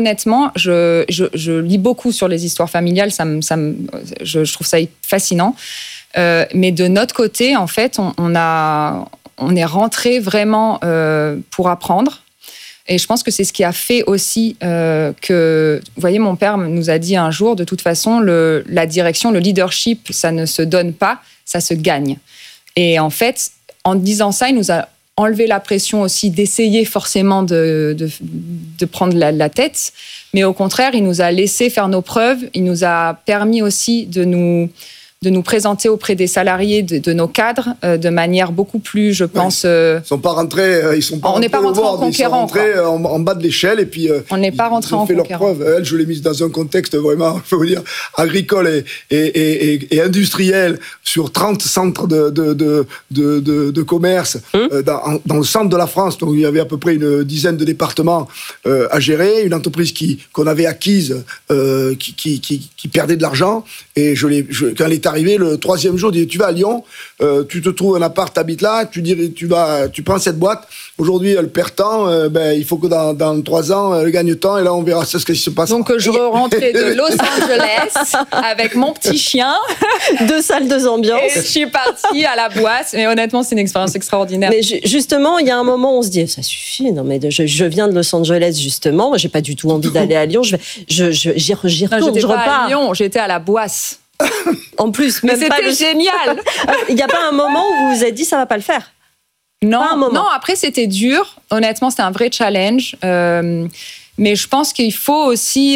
Je lis beaucoup sur les histoires familiales, je trouve ça fascinant. Mais de notre côté, en fait, on est rentré vraiment pour apprendre. Et je pense que c'est ce qui a fait aussi que... Vous voyez, mon père nous a dit un jour, de toute façon, la direction, le leadership, ça ne se donne pas, ça se gagne. Et en fait, en disant ça, il nous a enlevé la pression aussi d'essayer forcément de prendre la tête. Mais au contraire, il nous a laissé faire nos preuves. Il nous a permis aussi de nous présenter auprès des salariés, de nos cadres, de manière beaucoup plus, je pense... Ils sont pas rentrés on n'est pas rentrés en conquérant. Ils sont rentrés en bas de l'échelle et puis on n'est pas rentrés en conquérant. Ils ont fait leurs preuves. Elle, je l'ai mise dans un contexte vraiment, je peux vous dire, agricole et industriel, sur 30 centres de commerce dans le centre de la France. Donc, il y avait à peu près une dizaine de départements à gérer. Une entreprise qu'on avait acquise, qui perdait de l'argent. Et quand elle est arrivée le 3e jour, tu vas à Lyon, tu te trouves un appart, t'habites là, tu prends cette boîte. Aujourd'hui, elle perd tant, il faut que dans 3 ans, elle gagne tant, et là, on verra ce qui se passe. Donc, je rentrais de Los Angeles avec mon petit chien. 2 salles, 2 ambiances. Et je suis partie à la boîte. Mais honnêtement, c'est une expérience extraordinaire. Mais justement, il y a un moment où on se dit, ça suffit, non, mais je viens de Los Angeles, justement. Moi, j'ai pas du tout envie d'aller à Lyon. J'y retourne, je repars. À Lyon, j'étais à la Boisse. En plus, mais c'était génial. Il n'y a pas un moment où vous vous êtes dit, ça va pas le faire? Non, après, c'était dur. Honnêtement, c'était un vrai challenge. Mais je pense qu'il faut aussi...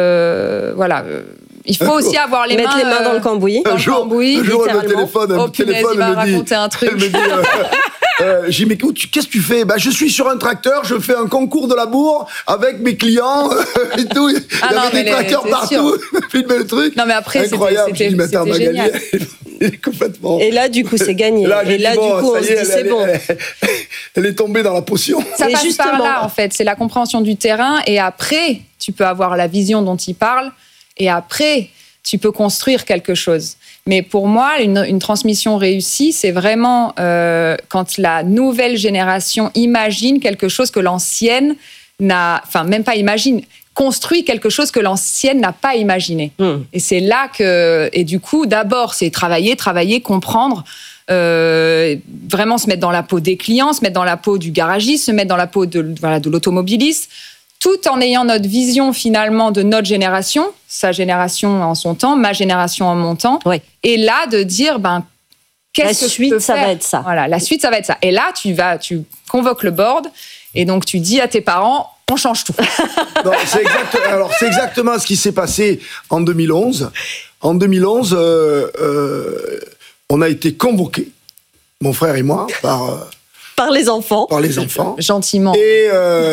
il faut aussi avoir les mettre les mains dans le cambouis. Un jour, le téléphone il va me dit... raconter un truc. Elle me dit... j'ai dit, mais qu'est-ce que tu fais? Je suis sur un tracteur, je fais un concours de labour avec mes clients et tout. Il y avait des tracteurs partout. Filmer le truc. Non, mais après, incroyable. C'était génial. Elle est complètement... Et là, du coup, c'est gagné. Et là, du coup, on se dit, c'est bon. Elle est tombée dans la potion. Ça passe par là, en fait. C'est la compréhension du terrain. Et après, tu peux avoir la vision dont il parle. Et après, tu peux construire quelque chose. Mais pour moi, une transmission réussie, c'est vraiment quand la nouvelle génération imagine quelque chose que l'ancienne n'a... Enfin, même pas imagine, construit quelque chose que l'ancienne n'a pas imaginé. Et c'est là que... Et du coup, d'abord, c'est travailler, comprendre, vraiment se mettre dans la peau des clients, se mettre dans la peau du garagiste, se mettre dans la peau de l'automobiliste, tout en ayant notre vision finalement de notre génération, sa génération en son temps, ma génération en mon temps. Oui. Et là, de dire, qu'est-ce que je peux faire ? Ça va être ça. Voilà, la suite, ça va être ça. Et là, tu convoques le board et donc tu dis à tes parents, on change tout. Non, c'est exactement ce qui s'est passé en 2011. En 2011, on a été convoqués, mon frère et moi, par les enfants. Gentiment. Et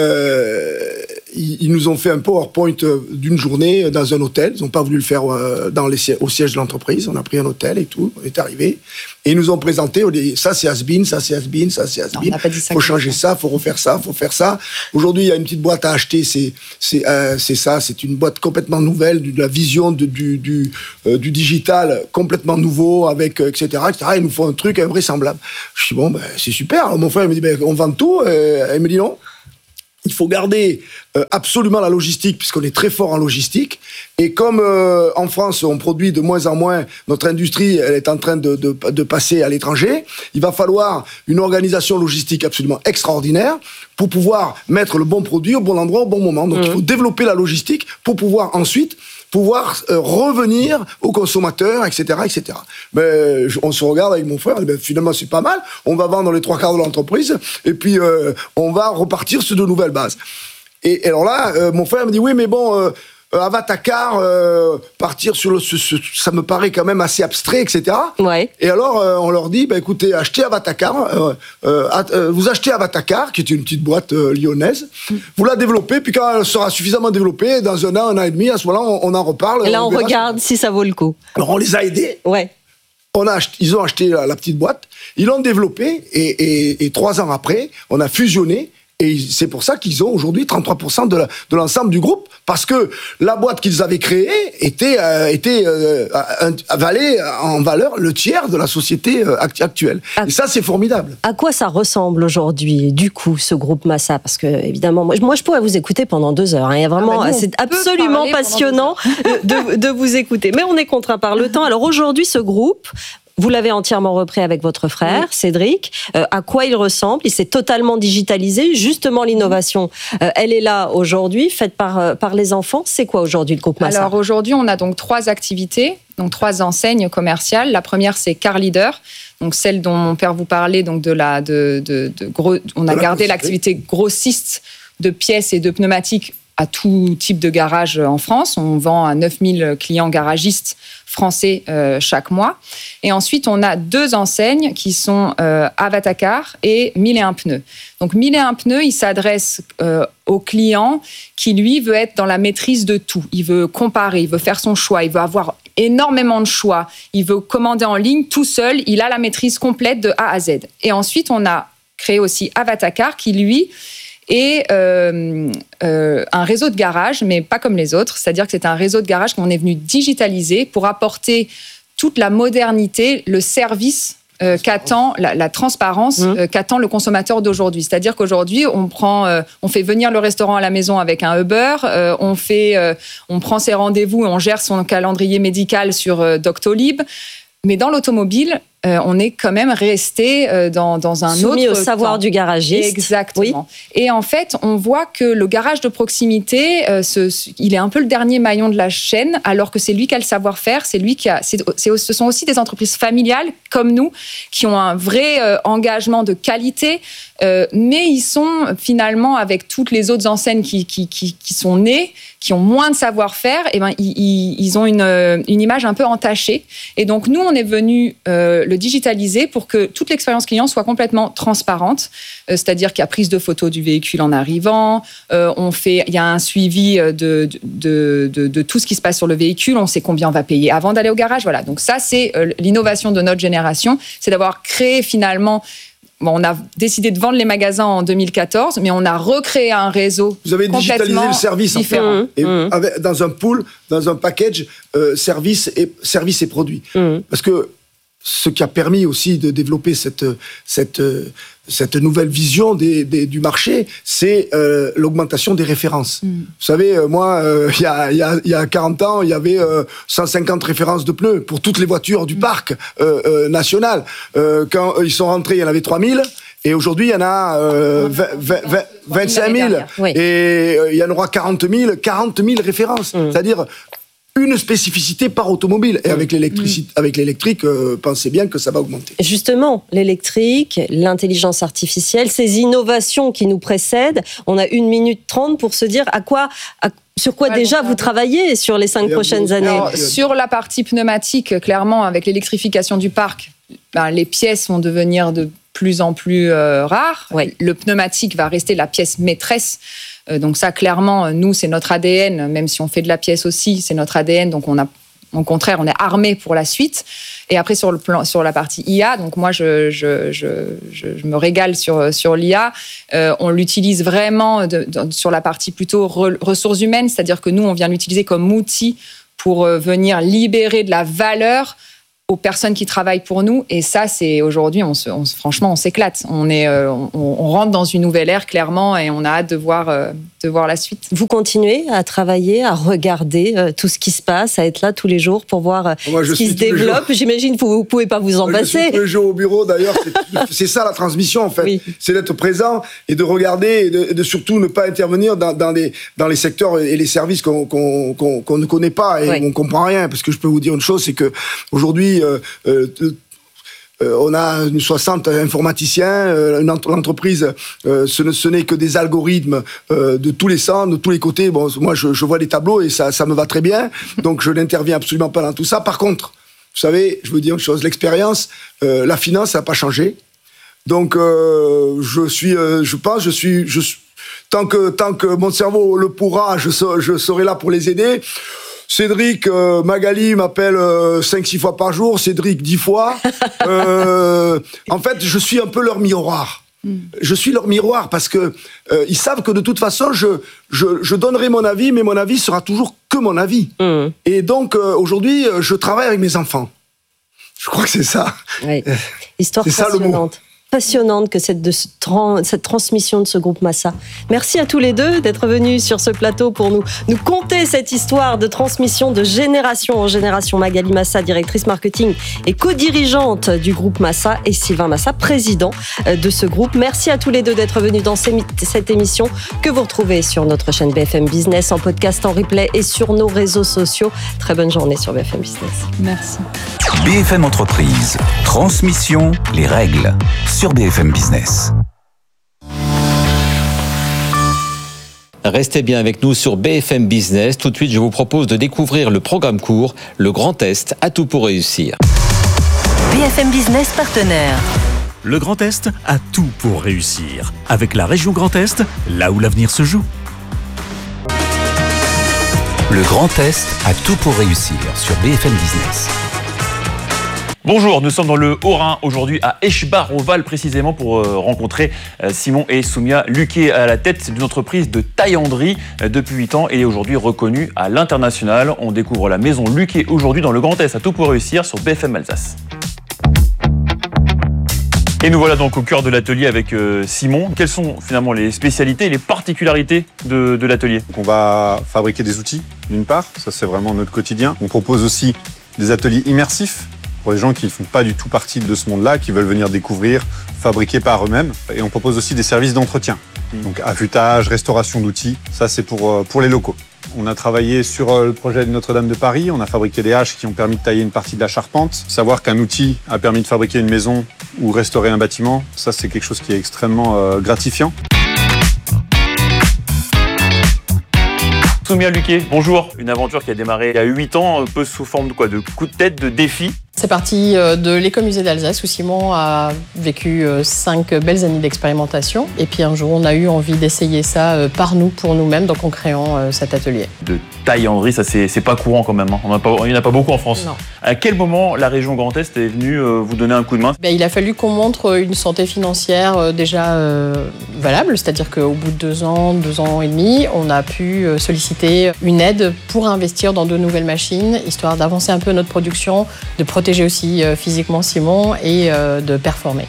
ils nous ont fait un PowerPoint d'une journée dans un hôtel. Ils n'ont pas voulu le faire au siège de l'entreprise. On a pris un hôtel et tout. On est arrivé. Et ils nous ont présenté, ça c'est has-been, ça c'est has-been, ça c'est has-been. Il faut changer ça, il faut refaire ça, il faut faire ça. Aujourd'hui, il y a une petite boîte à acheter. C'est ça. C'est une boîte complètement nouvelle, de la vision du digital complètement nouveau, avec etc. Il nous faut un truc invraisemblable. Je dis c'est super. Alors, mon frère il me dit on vend tout. Il me dit non. Il faut garder absolument la logistique, puisqu'on est très fort en logistique. Et comme en France, on produit de moins en moins, notre industrie elle est en train de passer à l'étranger, il va falloir une organisation logistique absolument extraordinaire pour pouvoir mettre le bon produit au bon endroit, au bon moment. Donc il faut développer la logistique pour pouvoir ensuite revenir aux consommateurs, etc., etc. Mais on se regarde avec mon frère, et finalement c'est pas mal, on va vendre les 3/4 de l'entreprise, et puis on va repartir sur de nouvelles bases. Et alors là, mon frère me dit, oui, mais bon, Avatacar, partir sur ça me paraît quand même assez abstrait, etc. Ouais. Et alors, on leur dit, écoutez, achetez Avatacar, vous achetez Avatacar, qui est une petite boîte lyonnaise, vous la développez, puis quand elle sera suffisamment développée, dans un an et demi, à ce moment-là, on en reparle. Et là, on regarde si ça vaut le coup. Alors, on les a aidés. Ouais. Ils ont acheté la petite boîte, ils l'ont développée, et 3 ans après, on a fusionné. Et c'est pour ça qu'ils ont aujourd'hui 33% de l'ensemble du groupe, parce que la boîte qu'ils avaient créée valait en valeur le tiers de la société actuelle. Et ça, c'est formidable. À quoi ça ressemble aujourd'hui, du coup, ce groupe Massa ? Parce que, évidemment, moi, je pourrais vous écouter pendant 2 heures. Il y a vraiment, c'est absolument passionnant de vous écouter. Mais on est contraint par le temps. Alors aujourd'hui, ce groupe, vous l'avez entièrement repris avec votre frère, Cédric. À quoi il ressemble ? Il s'est totalement digitalisé. Justement, l'innovation, elle est là aujourd'hui, faite par les enfants. C'est quoi aujourd'hui le groupe Massa ? Alors aujourd'hui, on a donc 3 activités, donc 3 enseignes commerciales. La première, c'est Car Leader, donc celle dont mon père vous parlait, donc on a gardé l'activité grossiste de pièces et de pneumatiques à tout type de garage en France. On vend à 9000 clients garagistes français chaque mois. Et ensuite, on a 2 enseignes qui sont Avatacar et 1001 pneus. Donc, 1001 pneus, il s'adresse au client qui, lui, veut être dans la maîtrise de tout. Il veut comparer, il veut faire son choix, il veut avoir énormément de choix. Il veut commander en ligne tout seul. Il a la maîtrise complète de A à Z. Et ensuite, on a créé aussi Avatacar qui, lui, et un réseau de garages, mais pas comme les autres. C'est-à-dire que c'est un réseau de garages qu'on est venu digitaliser pour apporter toute la modernité, le service qu'attend, la transparence qu'attend le consommateur d'aujourd'hui. C'est-à-dire qu'aujourd'hui, on fait venir le restaurant à la maison avec un Uber, on prend ses rendez-vous et on gère son calendrier médical sur Doctolib. Mais dans l'automobile, on est quand même resté dans un soumis autre au savoir du garagiste. Exactement. Oui. Et en fait, on voit que le garage de proximité, il est un peu le dernier maillon de la chaîne, alors que c'est lui qui a le savoir-faire, ce sont aussi des entreprises familiales comme nous qui ont un vrai engagement de qualité, mais ils sont finalement avec toutes les autres enseignes qui sont nées, qui ont moins de savoir-faire, ils ont une image un peu entachée. Et donc nous, on est venu le digitaliser pour que toute l'expérience client soit complètement transparente, c'est-à-dire qu'il y a prise de photos du véhicule en arrivant, il y a un suivi de tout ce qui se passe sur le véhicule, on sait combien on va payer avant d'aller au garage. Voilà. Donc ça, c'est l'innovation de notre génération, c'est d'avoir créé finalement. Bon, on a décidé de vendre les magasins en 2014, mais on a recréé un réseau. Vous avez digitalisé le service différent. Dans un pool, dans un package, service et produits. Parce que ce qui a permis aussi de développer cette nouvelle vision du marché, c'est l'augmentation des références. Vous savez, moi, il y a 40 ans, il y avait 150 références de pneus pour toutes les voitures du parc national. Quand ils sont rentrés, il y en avait 3000. Et aujourd'hui, il y en a 25 000. Oui. Et il y en aura 40 000 références. C'est-à-dire une spécificité par automobile. Et avec l'électrique, pensez bien que ça va augmenter. Justement, l'électrique, l'intelligence artificielle, ces innovations qui nous précèdent, on a 1 minute 30 pour se dire sur quoi déjà vous travaillez sur les 5 prochaines années. Alors, sur la partie pneumatique, clairement, avec l'électrification du parc, les pièces vont devenir de plus en plus rares. Oui. Le pneumatique va rester la pièce maîtresse. Donc ça, clairement, nous, c'est notre ADN, même si on fait de la pièce aussi, c'est notre ADN. Donc au contraire, on est armé pour la suite. Et après, sur la partie IA, donc moi, je me régale sur l'IA. On l'utilise vraiment sur la partie plutôt ressources humaines, c'est-à-dire que nous, on vient l'utiliser comme outil pour venir libérer de la valeur aux personnes qui travaillent pour nous. Et ça, c'est aujourd'hui, franchement, on s'éclate. On rentre dans une nouvelle ère, clairement, et on a hâte de voir la suite. Vous continuez à travailler, à regarder tout ce qui se passe, à être là tous les jours pour voir ce qui se développe. J'imagine que vous ne pouvez pas vous en passer. Je suis tous les jours au bureau, d'ailleurs. C'est ça la transmission, en fait. Oui. C'est d'être présent et de regarder et de surtout ne pas intervenir dans les secteurs et les services qu'on ne connaît pas et on ne comprend rien. Parce que je peux vous dire une chose, c'est qu'aujourd'hui, on a 60 informaticiens, l'entreprise, ce n'est que des algorithmes de tous les sens, de tous les côtés. Bon, moi, je vois les tableaux et ça me va très bien, donc je n'interviens absolument pas dans tout ça. Par contre, vous savez, je veux dire une chose, l'expérience, la finance, ça n'a pas changé. Donc, tant que mon cerveau le pourra, je serai là pour les aider. Cédric, Magali m'appelle 5-6 fois par jour, Cédric 10 fois. En fait, je suis un peu leur miroir. Je suis leur miroir parce que ils savent que de toute façon, je donnerai mon avis, mais mon avis sera toujours que mon avis. Et donc, aujourd'hui, je travaille avec mes enfants. Je crois que c'est ça. Oui. Histoire passionnante. Passionnante que cette transmission de ce groupe Massa. Merci à tous les deux d'être venus sur ce plateau pour nous conter cette histoire de transmission de génération en génération. Magali Massa, directrice marketing et co-dirigeante du groupe Massa, et Sylvain Massa, président de ce groupe. Merci à tous les deux d'être venus dans cette émission que vous retrouvez sur notre chaîne BFM Business, en podcast, en replay et sur nos réseaux sociaux. Très bonne journée sur BFM Business. Merci. BFM Entreprise, transmission, les règles, sur BFM Business. Restez bien avec nous sur BFM Business. Tout de suite, je vous propose de découvrir le programme court, le Grand Test, à tout pour réussir. BFM Business partenaire. Le Grand Est a tout pour réussir. Avec la région Grand Est, là où l'avenir se joue. Le Grand Est a tout pour réussir sur BFM Business. Bonjour, nous sommes dans le Haut-Rhin aujourd'hui à Eschbar-au-Val précisément pour rencontrer Simon et Soumia Luquet à la tête d'une entreprise de taillanderie depuis 8 ans et aujourd'hui reconnue à l'international. On découvre la maison Luquet aujourd'hui dans le Grand Est à tout pour réussir sur BFM Alsace. Et nous voilà donc au cœur de l'atelier avec Simon. Quelles sont finalement les spécialités et les particularités de l'atelier ? On va fabriquer des outils d'une part, ça c'est vraiment notre quotidien. On propose aussi des ateliers immersifs pour les gens qui ne font pas du tout partie de ce monde-là, qui veulent venir découvrir, fabriquer par eux-mêmes. Et on propose aussi des services d'entretien. Donc affûtage, restauration d'outils, ça c'est pour les locaux. On a travaillé sur le projet de Notre-Dame de Paris, on a fabriqué des haches qui ont permis de tailler une partie de la charpente. Savoir qu'un outil a permis de fabriquer une maison ou restaurer un bâtiment, ça c'est quelque chose qui est extrêmement gratifiant. Soumia Luquet, bonjour. Une aventure qui a démarré il y a 8 ans, un peu sous forme de quoi ? De coup de tête, de défi ? C'est parti de l'écomusée d'Alsace où Simon a vécu 5 belles années d'expérimentation. Et puis un jour, on a eu envie d'essayer ça par nous, pour nous-mêmes, donc en créant cet atelier. De taillanderie, ça c'est pas courant quand même. Hein. Il n'y en a pas beaucoup en France. Non. À quel moment la région Grand Est est venue vous donner un coup de main ? Il a fallu qu'on montre une santé financière déjà valable. C'est-à-dire qu'au bout de 2 ans et demi, on a pu solliciter une aide pour investir dans de nouvelles machines, histoire d'avancer un peu notre production, de protéger protéger aussi physiquement Simon et de performer.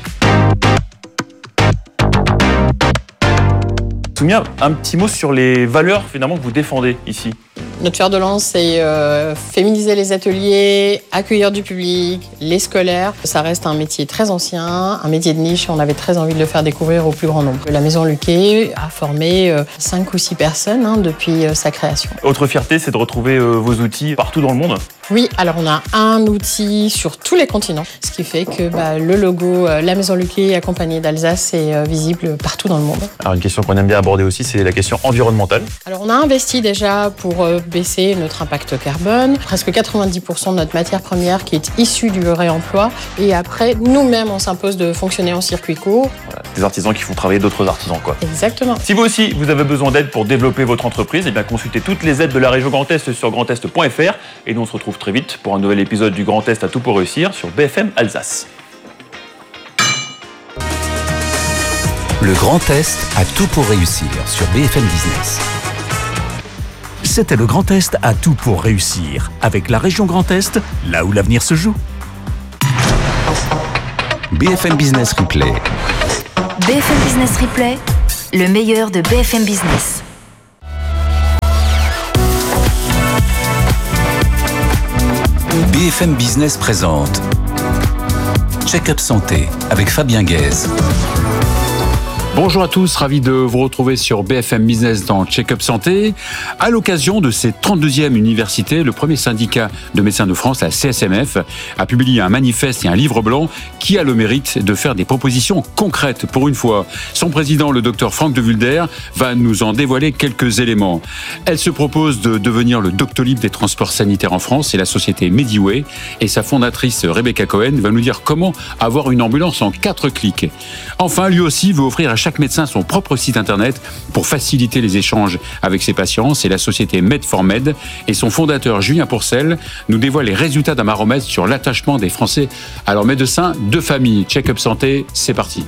Soumia, un petit mot sur les valeurs finalement que vous défendez ici. Notre fer de lance, c'est féminiser les ateliers, accueillir du public, les scolaires. Ça reste un métier très ancien, un métier de niche. On avait très envie de le faire découvrir au plus grand nombre. La Maison Luquet a formé 5 ou 6 personnes depuis sa création. Autre fierté, c'est de retrouver vos outils partout dans le monde. Oui, alors on a un outil sur tous les continents, ce qui fait que le logo La Maison Luquet accompagné d'Alsace est visible partout dans le monde. Alors une question qu'on aime bien aborder aussi, c'est la question environnementale. Alors on a investi déjà pour baisser notre impact carbone, presque 90% de notre matière première qui est issue du réemploi. Et après, nous-mêmes, on s'impose de fonctionner en circuit court. Voilà, des artisans qui font travailler d'autres artisans, quoi. Exactement. Si vous aussi, vous avez besoin d'aide pour développer votre entreprise, eh bien consultez toutes les aides de la région Grand Est sur grandest.fr. Et nous, on se retrouve très vite pour un nouvel épisode du Grand Est à tout pour réussir sur BFM Alsace. Le Grand Est a tout pour réussir sur BFM Business. C'était le Grand Est à tout pour réussir, avec la région Grand Est, là où l'avenir se joue. BFM Business Replay. BFM Business Replay, le meilleur de BFM Business. BFM Business présente Check-up Santé avec Fabien Guèze. Bonjour à tous, ravi de vous retrouver sur BFM Business dans Check-up Santé. À l'occasion de cette 32e université, le premier syndicat de médecins de France, la CSMF, a publié un manifeste et un livre blanc qui a le mérite de faire des propositions concrètes pour une fois. Son président, le docteur Franck de Vulder, va nous en dévoiler quelques éléments. Elle se propose de devenir le Doctolib des transports sanitaires en France. C'est la société Mediway et sa fondatrice Rebecca Cohen va nous dire comment avoir une ambulance en 4 clics. Enfin, lui aussi veut offrir à chaque médecin son propre site internet pour faciliter les échanges avec ses patients. C'est la société Med4Med et son fondateur Julien Pourcel nous dévoile les résultats d'un baromètre sur l'attachement des Français à leurs médecins de famille. Check-up santé, c'est parti.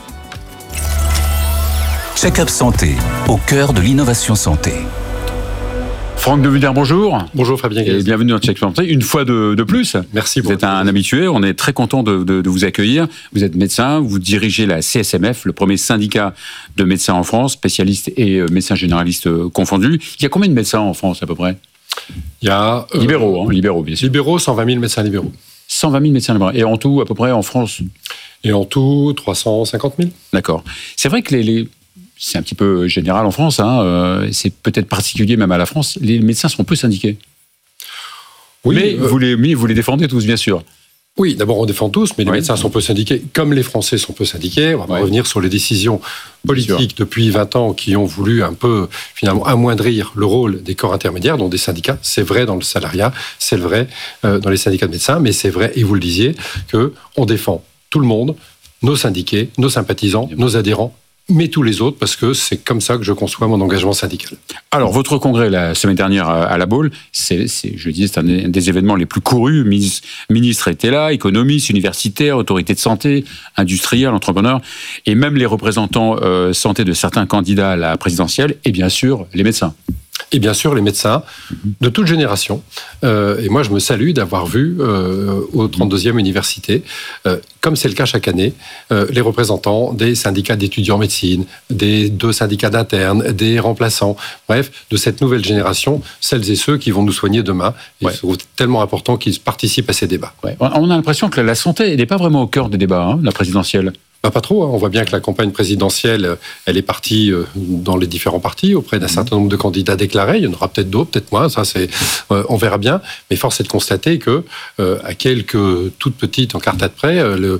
Check-up Santé, au cœur de l'innovation santé. Franck de Vulder, bonjour. Bonjour Fabien Guèze. Et bienvenue dans Check-up Santé, une fois de plus. Merci beaucoup. Vous êtes un habitué, on est très content de vous accueillir. Vous êtes médecin, vous dirigez la CSMF, le premier syndicat de médecins en France, spécialistes et médecins généralistes confondus. Il y a combien de médecins en France à peu près ? Il y a... libéraux bien sûr. Libéraux, 120 000 médecins libéraux. 120 000 médecins libéraux. Et en tout, à peu près en France ? Et en tout, 350 000. D'accord. C'est vrai que c'est un petit peu général en France, c'est peut-être particulier même à la France, les médecins sont peu syndiqués. Oui, mais vous les défendez tous, bien sûr. Oui, d'abord on défend tous, mais les médecins sont peu syndiqués, comme les Français sont peu syndiqués. On va revenir sur les décisions politiques depuis 20 ans qui ont voulu un peu, finalement, amoindrir le rôle des corps intermédiaires, dont des syndicats. C'est vrai dans le salariat, c'est vrai dans les syndicats de médecins, mais c'est vrai, et vous le disiez, qu'on défend tout le monde, nos syndiqués, nos sympathisants, nos adhérents, mais tous les autres, parce que c'est comme ça que je conçois mon engagement syndical. Alors, votre congrès, la semaine dernière à La Baule, je le disais, c'est un des événements les plus courus. Ministres étaient là, économistes, universitaires, autorités de santé, industriels, entrepreneurs, et même les représentants santé de certains candidats à la présidentielle, et bien sûr, les médecins. Et bien sûr, les médecins de toute génération. Et moi, je me salue d'avoir vu au 32e université, comme c'est le cas chaque année, les représentants des syndicats d'étudiants en médecine, des 2 syndicats d'internes, des remplaçants, bref, de cette nouvelle génération, celles et ceux qui vont nous soigner demain. Et c'est tellement important qu'ils participent à ces débats. Ouais. On a l'impression que la santé n'est pas vraiment au cœur des débats, la présidentielle. Pas trop, on voit bien que la campagne présidentielle, elle est partie dans les différents partis auprès d'un certain nombre de candidats déclarés. Il y en aura peut-être d'autres, peut-être moins, ça on verra bien. Mais force est de constater que, à quelques toutes petites encartades près,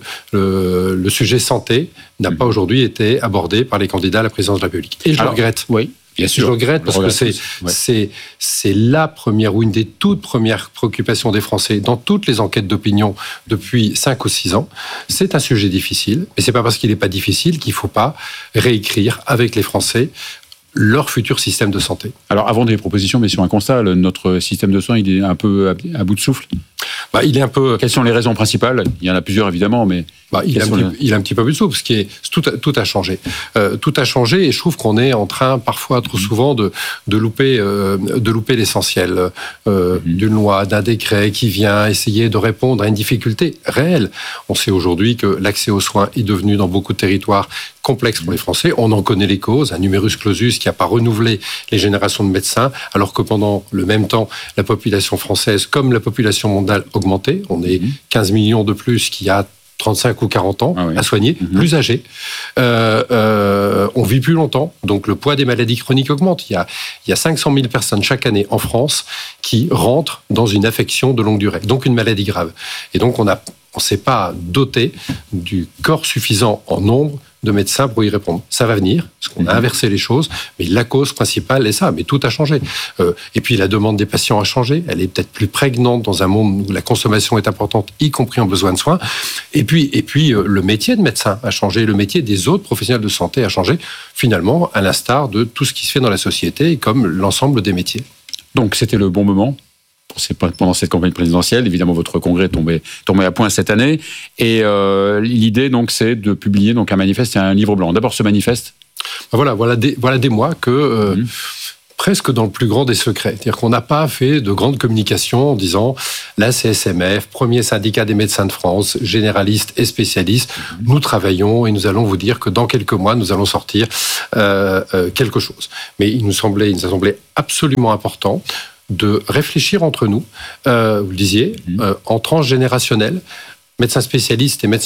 le sujet santé n'a pas aujourd'hui été abordé par les candidats à la présidence de la République. Et je le regrette. Oui. Bien sûr. Je regrette parce que c'est la première ou une des toutes premières préoccupations des Français dans toutes les enquêtes d'opinion depuis 5 ou 6 ans. C'est un sujet difficile, mais c'est pas parce qu'il n'est pas difficile qu'il faut pas réécrire avec les Français leur futur système de santé. Alors, avant des propositions, mais sur un constat, notre système de soins, il est un peu à bout de souffle. Il est un peu. Quelles sont les raisons principales ? Il y en a plusieurs évidemment, mais il est un petit peu plus souple, parce que tout a changé. Tout a changé, et je trouve qu'on est en train parfois trop souvent de louper l'essentiel d'une loi, d'un décret qui vient essayer de répondre à une difficulté réelle. On sait aujourd'hui que l'accès aux soins est devenu dans beaucoup de territoires complexe pour les Français. On en connaît les causes, un numerus clausus qui n'a pas renouvelé les générations de médecins, alors que pendant le même temps, la population française, comme la population mondiale, augmentait. On est 15 millions de plus qu'il y a 35 ou 40 ans à soigner, plus âgés. On vit plus longtemps, donc le poids des maladies chroniques augmente. Il y a 500 000 personnes chaque année en France qui rentrent dans une affection de longue durée, donc une maladie grave. Et donc on ne s'est pas doté du corps suffisant en nombre de médecins pour y répondre. Ça va venir, parce qu'on a inversé les choses, mais la cause principale est ça, mais tout a changé. Et puis la demande des patients a changé, elle est peut-être plus prégnante dans un monde où la consommation est importante, y compris en besoin de soins. Et puis le métier de médecin a changé, le métier des autres professionnels de santé a changé, finalement, à l'instar de tout ce qui se fait dans la société, comme l'ensemble des métiers. Donc c'était le bon moment pendant cette campagne présidentielle. Évidemment, votre congrès tombait à point cette année. Et l'idée, donc, c'est de publier donc, un manifeste et un livre blanc. D'abord, ce manifeste. Voilà des mois que... presque dans le plus grand des secrets. C'est-à-dire qu'on n'a pas fait de grande communication en disant la CSMF, premier syndicat des médecins de France, généralistes et spécialistes, nous travaillons et nous allons vous dire que dans quelques mois, nous allons sortir quelque chose. Mais il nous a semblé absolument important de réfléchir entre nous, vous le disiez, en tranche générationnelle, médecins spécialistes et médecins